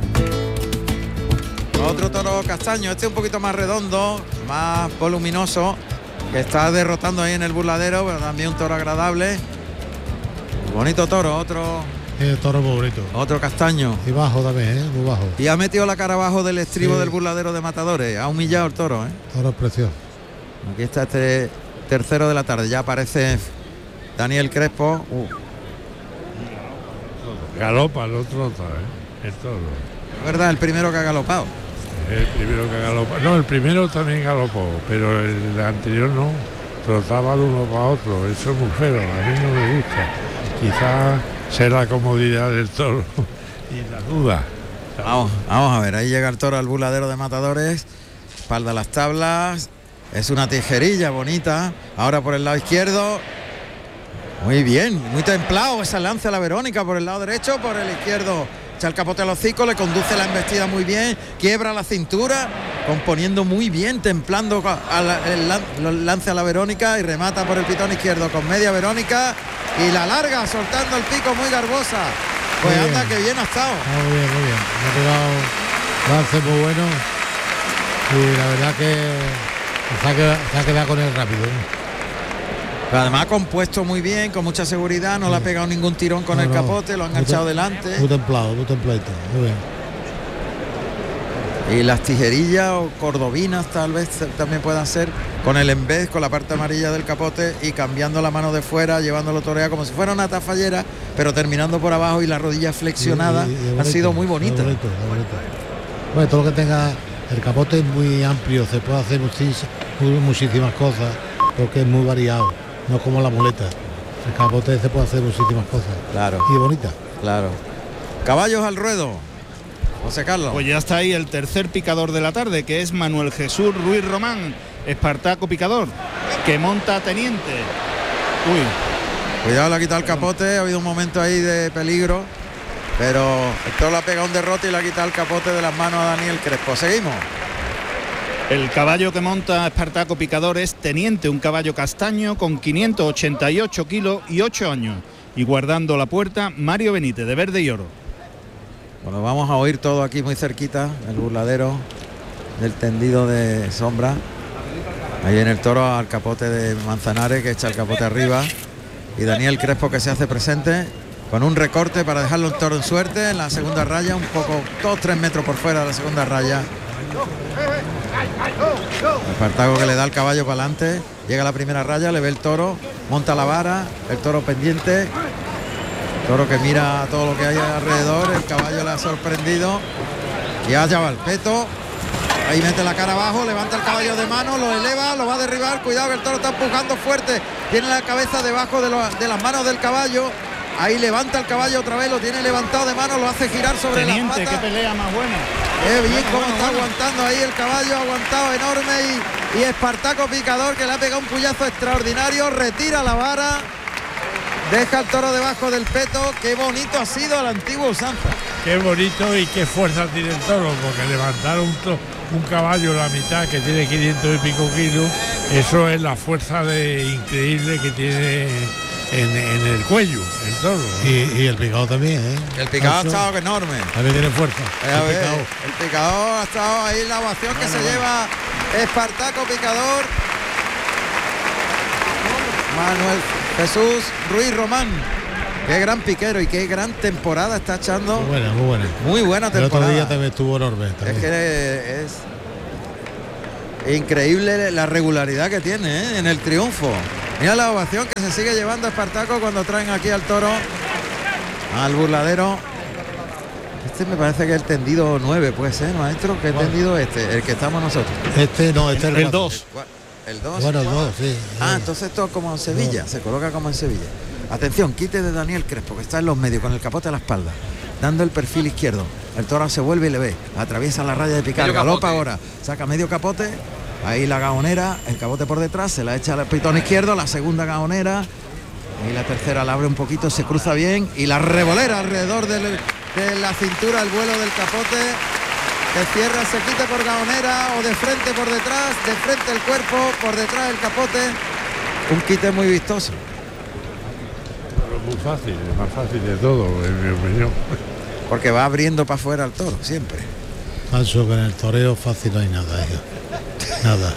Otro toro castaño, este un poquito más redondo, más voluminoso, que está derrotando ahí en el burladero, pero también un toro agradable. Bonito toro, otro toro muy bonito. Otro castaño. Y bajo también, muy bajo. Y ha metido la cara abajo del estribo del burladero de Matadores. Ha humillado el toro, Toro precioso. Aquí está este tercero de la tarde. Ya aparece Daniel Crespo. Galopa el otro, el toro. Es verdad, el primero que ha galopado. El primero que galopó. No, el primero también galopó, pero el anterior no. Trotaba de uno para otro. Eso es muy feo, a mí no me gusta. Quizás sea la comodidad del toro y la duda. Vamos a ver, ahí llega el toro al burladero de Matadores. Espalda a las tablas. Es una tijerilla bonita. Ahora por el lado izquierdo. Muy bien, muy templado esa lance a la Verónica por el lado derecho, por el izquierdo. Echa el capote al hocico, le conduce la embestida muy bien, quiebra la cintura, componiendo muy bien, templando el lance a la Verónica y remata por el pitón izquierdo con media Verónica y la larga, soltando el pico muy garbosa. Pues muy anda, que bien ha estado. Muy bien, muy bien. Ha pegado lance muy bueno y la verdad que se ha quedado con él rápido. Pero además ha compuesto muy bien, con mucha seguridad, no le ha pegado ningún tirón con el capote, lo ha enganchado delante. Muy templadito, muy bien. Y las tijerillas o cordobinas tal vez también puedan ser con el embés, con la parte amarilla del capote y cambiando la mano de fuera, llevándolo toreado como si fuera una tafallera, pero terminando por abajo y la rodilla flexionada. Ha sido muy bonita. Bonito. Bueno, todo lo que tenga el capote es muy amplio, se puede hacer muchísimas cosas porque es muy variado. No como la muleta. El capote se puede hacer muchísimas cosas. Claro. Y bonita. Claro. Caballos al ruedo. José Carlos. Pues ya está ahí el tercer picador de la tarde, que es Manuel Jesús Ruiz Román, Espartaco picador, que monta teniente. Cuidado, le ha quitado el capote, ha habido un momento ahí de peligro, pero el toro le ha pegado un derrote y le ha quitado el capote de las manos a Daniel Crespo. Seguimos. El caballo que monta Espartaco picador es Teniente, un caballo castaño con 588 kilos y 8 años. Y guardando la puerta, Mario Benítez, de verde y oro. Bueno, vamos a oír todo aquí muy cerquita, el burladero del tendido de sombra. Ahí viene el toro al capote de Manzanares, que echa el capote arriba. Y Daniel Crespo, que se hace presente con un recorte para dejarlo un toro en suerte en la segunda raya, un poco, 2-3 metros por fuera de la segunda raya. Espartaco, que le da el caballo para adelante, llega a la primera raya, le ve el toro, monta la vara, el toro pendiente, toro que mira todo lo que hay alrededor, el caballo le ha sorprendido y allá va el peto, ahí mete la cara abajo, levanta el caballo de mano, lo eleva, lo va a derribar, cuidado que el toro está empujando fuerte, tiene la cabeza debajo de las manos del caballo, ahí levanta el caballo otra vez, lo tiene levantado de mano, lo hace girar sobre las patas. Qué pelea más buena. Qué bien cómo está aguantando ahí el caballo, aguantado enorme y Espartaco picador, que le ha pegado un puyazo extraordinario, retira la vara, deja el toro debajo del peto. Qué bonito ha sido a la antigua usanza. Qué bonito y qué fuerza tiene el toro, porque levantar un caballo a la mitad que tiene 500 y pico kilos, eso es la fuerza increíble que tiene en el cuello el toro. Y el picado también, El picado ha estado enorme. También tiene fuerza. El picador ha estado ahí, la ovación que se lleva Espartaco picador. Manuel Jesús Ruiz Román. Qué gran piquero y qué gran temporada está echando. Muy buena. Muy buena temporada. El otro día también estuvo enorme. Es que es increíble la regularidad que tiene en el triunfo. Mira la ovación que se sigue llevando Espartaco cuando traen aquí al toro, al burladero. Este me parece que es el tendido 9, puede ser, maestro. ¿Qué tendido este? El que estamos nosotros. Este no, este es El 2. El 2. Bueno, el 2, sí. Ah, entonces esto como en Sevilla, se coloca como en Sevilla. Atención, quite de Daniel Crespo, que está en los medios con el capote a la espalda, dando el perfil izquierdo. El toro se vuelve y le ve, atraviesa la raya de picar, galopa ahora, saca medio capote, ahí la gaonera, el capote por detrás, se la echa al pitón izquierdo, la segunda gaonera, y la tercera la abre un poquito, se cruza bien, y la revolera alrededor de la cintura, el vuelo del capote, que cierra, se quita por gaonera o de frente por detrás, de frente el cuerpo, por detrás el capote, un quite muy vistoso. Muy fácil, el más fácil de todo, en mi opinión. Porque va abriendo para afuera el toro, siempre. Manso, que en el toreo fácil no hay nada, hijo. Nada.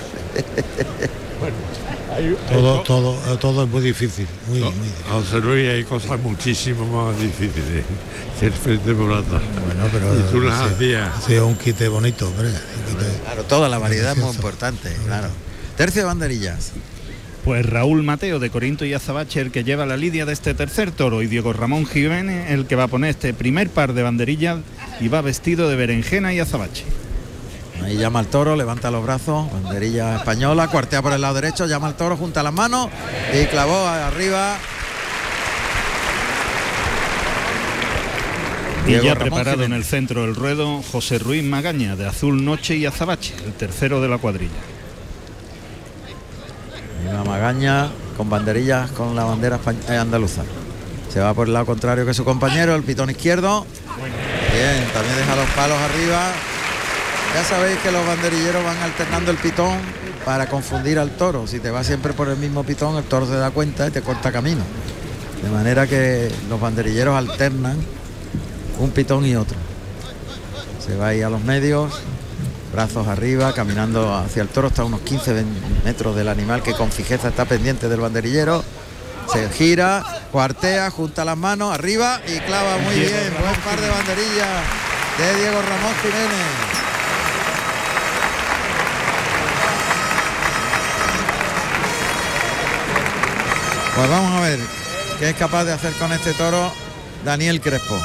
Bueno, todo es muy difícil. Muy difícil. José Luis, hay cosas muchísimo más difíciles que el frente morata. Bueno, pero y tú las hacías. Sí, es un quite bonito, hombre. Claro, toda la variedad es muy importante, claro. Tercio de banderillas. Pues Raúl Mateo de Corinto y Azabache el que lleva la lidia de este tercer toro, y Diego Ramón Jiménez el que va a poner este primer par de banderillas y va vestido de berenjena y azabache. Ahí llama al toro, levanta los brazos, banderilla española, cuartea por el lado derecho, llama al toro, junta las manos y clavó arriba. Y Diego ya Ramón preparado Jiménez. en el centro del ruedo, José Ruiz Magaña de Azul Noche y Azabache, el tercero de la cuadrilla. Una Magaña con banderillas con la bandera andaluza. Se va por el lado contrario que su compañero, el pitón izquierdo. Bien, también deja los palos arriba. Ya sabéis que los banderilleros van alternando el pitón para confundir al toro. Si te vas siempre por el mismo pitón, el toro se da cuenta y te corta camino. De manera que los banderilleros alternan un pitón y otro. Se va ahí a los medios, brazos arriba, caminando hacia el toro, está a unos 15 metros del animal, que con fijeza está pendiente del banderillero. Se gira, cuartea, junta las manos arriba y clava muy bien. Buen par de banderillas de Diego Ramón Jiménez. Pues vamos a ver qué es capaz de hacer con este toro Daniel Crespo.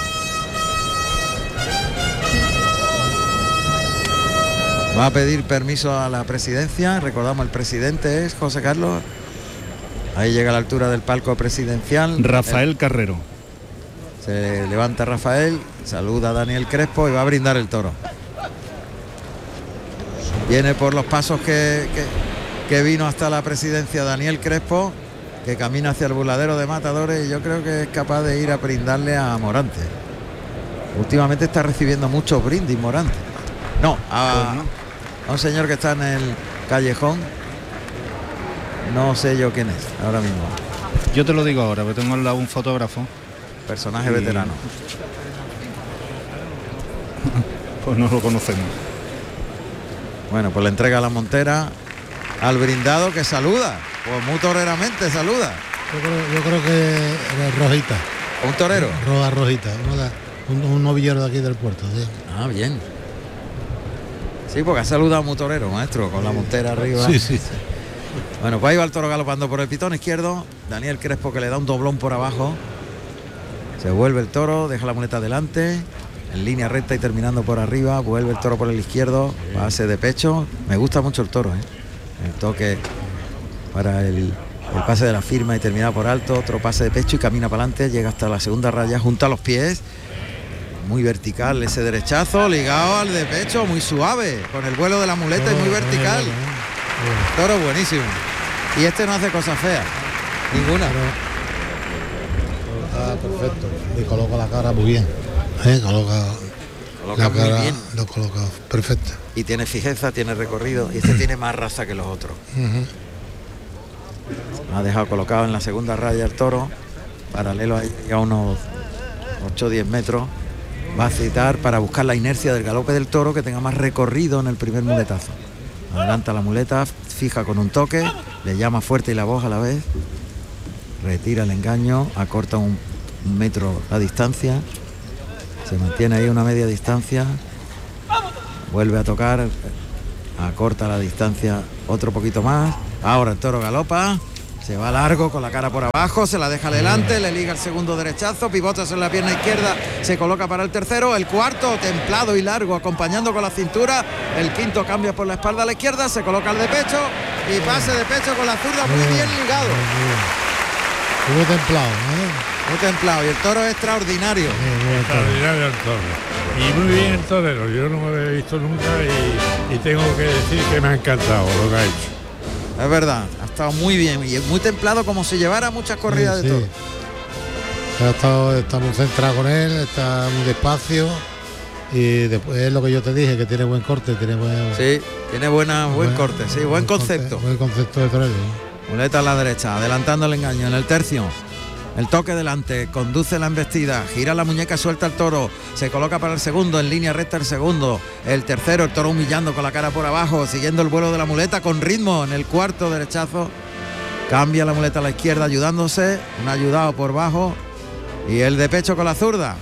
Va a pedir permiso a la presidencia. Recordamos, el presidente es José Carlos. Ahí llega a la altura del palco presidencial. Rafael Carrero. Se levanta Rafael, saluda a Daniel Crespo y va a brindar el toro. Viene por los pasos que vino hasta la presidencia Daniel Crespo, que camina hacia el burladero de matadores, y yo creo que es capaz de ir a brindarle a Morante. Últimamente está recibiendo muchos brindis Morante. No, a un señor que está en el callejón. No sé yo quién es ahora mismo. Yo te lo digo ahora, porque tengo al lado un fotógrafo. Personaje veterano. Pues no lo conocemos. Bueno, pues le entrega la montera al brindado, que saluda. Pues muy toreramente saluda. Yo creo que era Rojita. ¿Un torero? Rojita, un novillero de aquí del puerto. ¿Sí? Ah, bien. Sí, porque ha saludado muy torero, maestro, con la montera arriba. Sí. Bueno, pues ahí va el toro galopando por el pitón izquierdo. Daniel Crespo, que le da un doblón por abajo. Se vuelve el toro, deja la muleta adelante, en línea recta y terminando por arriba. Vuelve el toro por el izquierdo, pase de pecho. Me gusta mucho el toro, ¿eh? El toque para el pase de la firma y termina por alto. Otro pase de pecho y camina para adelante. Llega hasta la segunda raya, junta los pies. Muy vertical ese derechazo, ligado al de pecho, muy suave, con el vuelo de la muleta y muy vertical. Toro buenísimo. Y este no hace cosas feas, ninguna. Está perfecto. Y coloca la cara muy bien. Coloca la muy cara, bien. lo coloca perfecto. Y tiene fijeza, tiene recorrido. Y este tiene más raza que los otros. Ha dejado colocado en la segunda raya el toro, paralelo a unos 8 o 10 metros. Va a citar para buscar la inercia del galope del toro, que tenga más recorrido en el primer muletazo. Adelanta la muleta, fija con un toque, le llama fuerte y la voz a la vez. Retira el engaño, acorta un metro la distancia. Se mantiene ahí una media distancia. Vuelve a tocar, acorta la distancia otro poquito más. Ahora el toro galopa Se va largo con la cara por abajo, se la deja adelante, le liga el segundo derechazo, pivota sobre la pierna izquierda, se coloca para el tercero, el cuarto templado y largo acompañando con la cintura, el quinto cambia por la espalda a la izquierda, se coloca al de pecho y pase de pecho con la zurda muy bien ligado. Muy templado, ¿eh? Muy templado y el toro es extraordinario. Extraordinario el toro. Y muy bien el torero, yo no lo he visto nunca y tengo que decir que me ha encantado lo que ha hecho. Es verdad, ha estado muy bien y muy templado como si llevara muchas corridas de toro. Está muy centrado con él, está muy despacio y después es lo que yo te dije, que tiene buen corte, tiene buen... Sí, tiene buen corte, sí, buen concepto. Buen concepto de torero. Muleta a la derecha, adelantando el engaño en el tercio. El toque delante, conduce la embestida, gira la muñeca, suelta el toro, se coloca para el segundo, en línea recta el segundo, el tercero, el toro humillando con la cara por abajo, siguiendo el vuelo de la muleta con ritmo en el cuarto derechazo, cambia la muleta a la izquierda ayudándose, un ayudado por bajo y el de pecho con la zurda.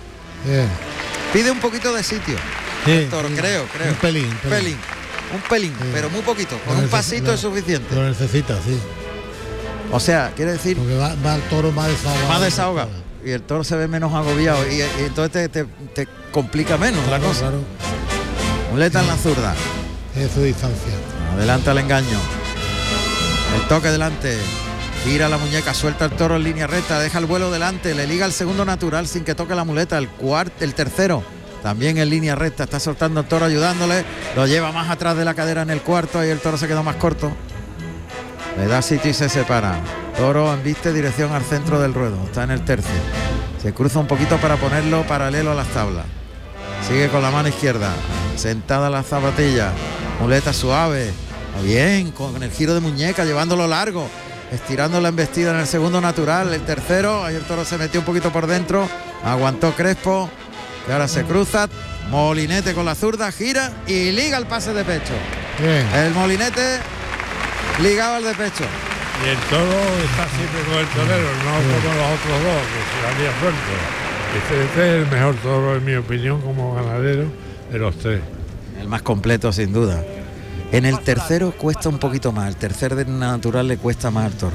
Pide un poquito de sitio, el toro, creo. Un pelín. Un pelín, pero muy poquito, con un pasito es suficiente. Lo necesita, sí. O sea, quiere decir... Porque va el toro más desahogado. Más desahogado. Y el toro se ve menos agobiado y entonces te complica menos la cosa. Claro. Muleta en la zurda. Es su distancia. Adelanta el engaño. El toque delante. Gira la muñeca, suelta el toro en línea recta, deja el vuelo delante, le liga el segundo natural sin que toque la muleta. El tercero, también en línea recta, está soltando el toro ayudándole. Lo lleva más atrás de la cadera en el cuarto y el toro se quedó más corto. Le da sitio y se separa. Toro embiste dirección al centro del ruedo. Está en el tercio. Se cruza un poquito para ponerlo paralelo a las tablas. Sigue con la mano izquierda. Sentada la zapatilla. Muleta suave. Bien, con el giro de muñeca, llevándolo largo. Estirando la embestida en el segundo natural. El tercero. Ahí el toro se metió un poquito por dentro. Aguantó Crespo. Y ahora se cruza. Molinete con la zurda. Gira y liga el pase de pecho. Bien. El molinete ligado al de pecho. Y el toro está siempre con el torero, no como los otros dos, que se la había suelto. Este es el mejor toro, en mi opinión, como ganadero de los tres. El más completo, sin duda. En el tercero cuesta un poquito más, el tercer de natural le cuesta más al toro.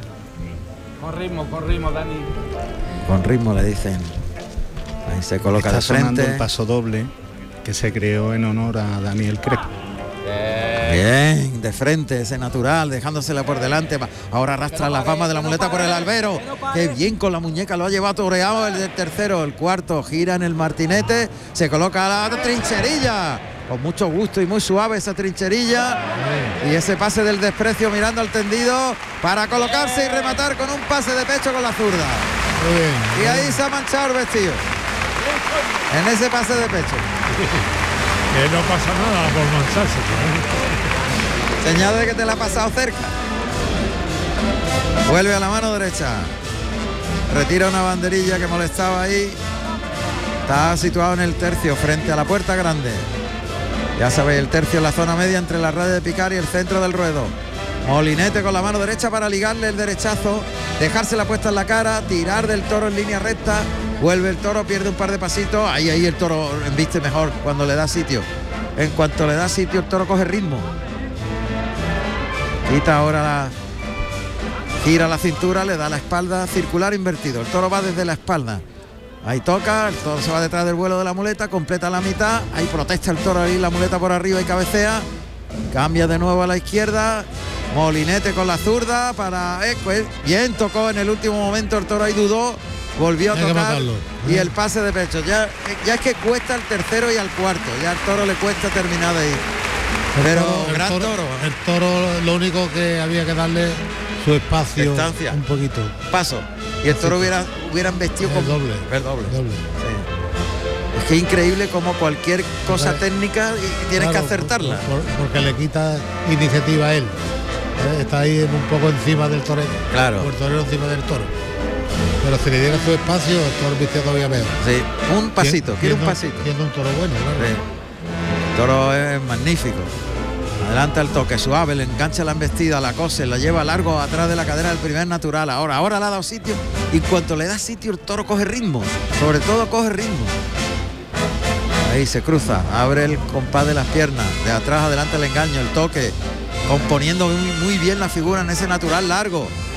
Con ritmo, Dani. Con ritmo le dicen. Ahí se coloca de frente. El paso doble que se creó en honor a Daniel Crespo. Bien, de frente, ese natural, dejándosela por delante. Ahora arrastra las palmas de la muleta por el albero. Qué bien con la muñeca, lo ha llevado toreado el del tercero. El cuarto gira en el martinete, se coloca a la trincherilla. Con mucho gusto y muy suave esa trincherilla. Y ese pase del desprecio mirando al tendido para colocarse y rematar con un pase de pecho con la zurda. Y ahí se ha manchado el vestido. En ese pase de pecho. Que no pasa nada por mancharse. Señal de que te la ha pasado cerca. Vuelve a la mano derecha. Retira una banderilla que molestaba ahí. Está situado en el tercio, frente a la puerta grande. Ya sabéis, el tercio en la zona media entre la red de picar y el centro del ruedo. Molinete con la mano derecha para ligarle el derechazo, dejársela puesta en la cara, tirar del toro en línea recta. Vuelve el toro, pierde un par de pasitos. Ahí el toro embiste mejor cuando le da sitio. En cuanto le da sitio, el toro coge ritmo. Quita ahora gira la cintura, le da la espalda, circular invertido. El toro va desde la espalda. Ahí toca, el toro se va detrás del vuelo de la muleta, completa la mitad. Ahí protesta el toro, ahí la muleta por arriba y cabecea. Cambia de nuevo a la izquierda. Molinete con la zurda para... bien, tocó en el último momento, el toro ahí dudó. Volvió a tocar y el pase de pecho. Ya es que cuesta el tercero y al cuarto. Ya al toro le cuesta terminar de ir. Pero gran toro. El toro lo único que había que darle su espacio. Distancia. Un poquito. Paso. Y el toro hubieran vestido con doble. El doble. Sí. Es que es increíble como cualquier cosa técnica tienes que acertarla. Porque le quita iniciativa a él. Está ahí un poco encima del torero. Claro. El torero encima del toro. Pero si le diera su espacio, el toro viste todavía mejor. Sí, un pasito, quiere un pasito. Siendo un toro bueno, claro. Sí. El toro es magnífico. Adelanta el toque suave, le engancha la embestida, la cose, la lleva largo atrás de la cadera del primer natural. Ahora le ha dado sitio y en cuanto le da sitio el toro coge ritmo. Sobre todo coge ritmo. Ahí se cruza, abre el compás de las piernas, de atrás adelante el engaño, el toque. componiendo muy bien la figura en ese natural largo.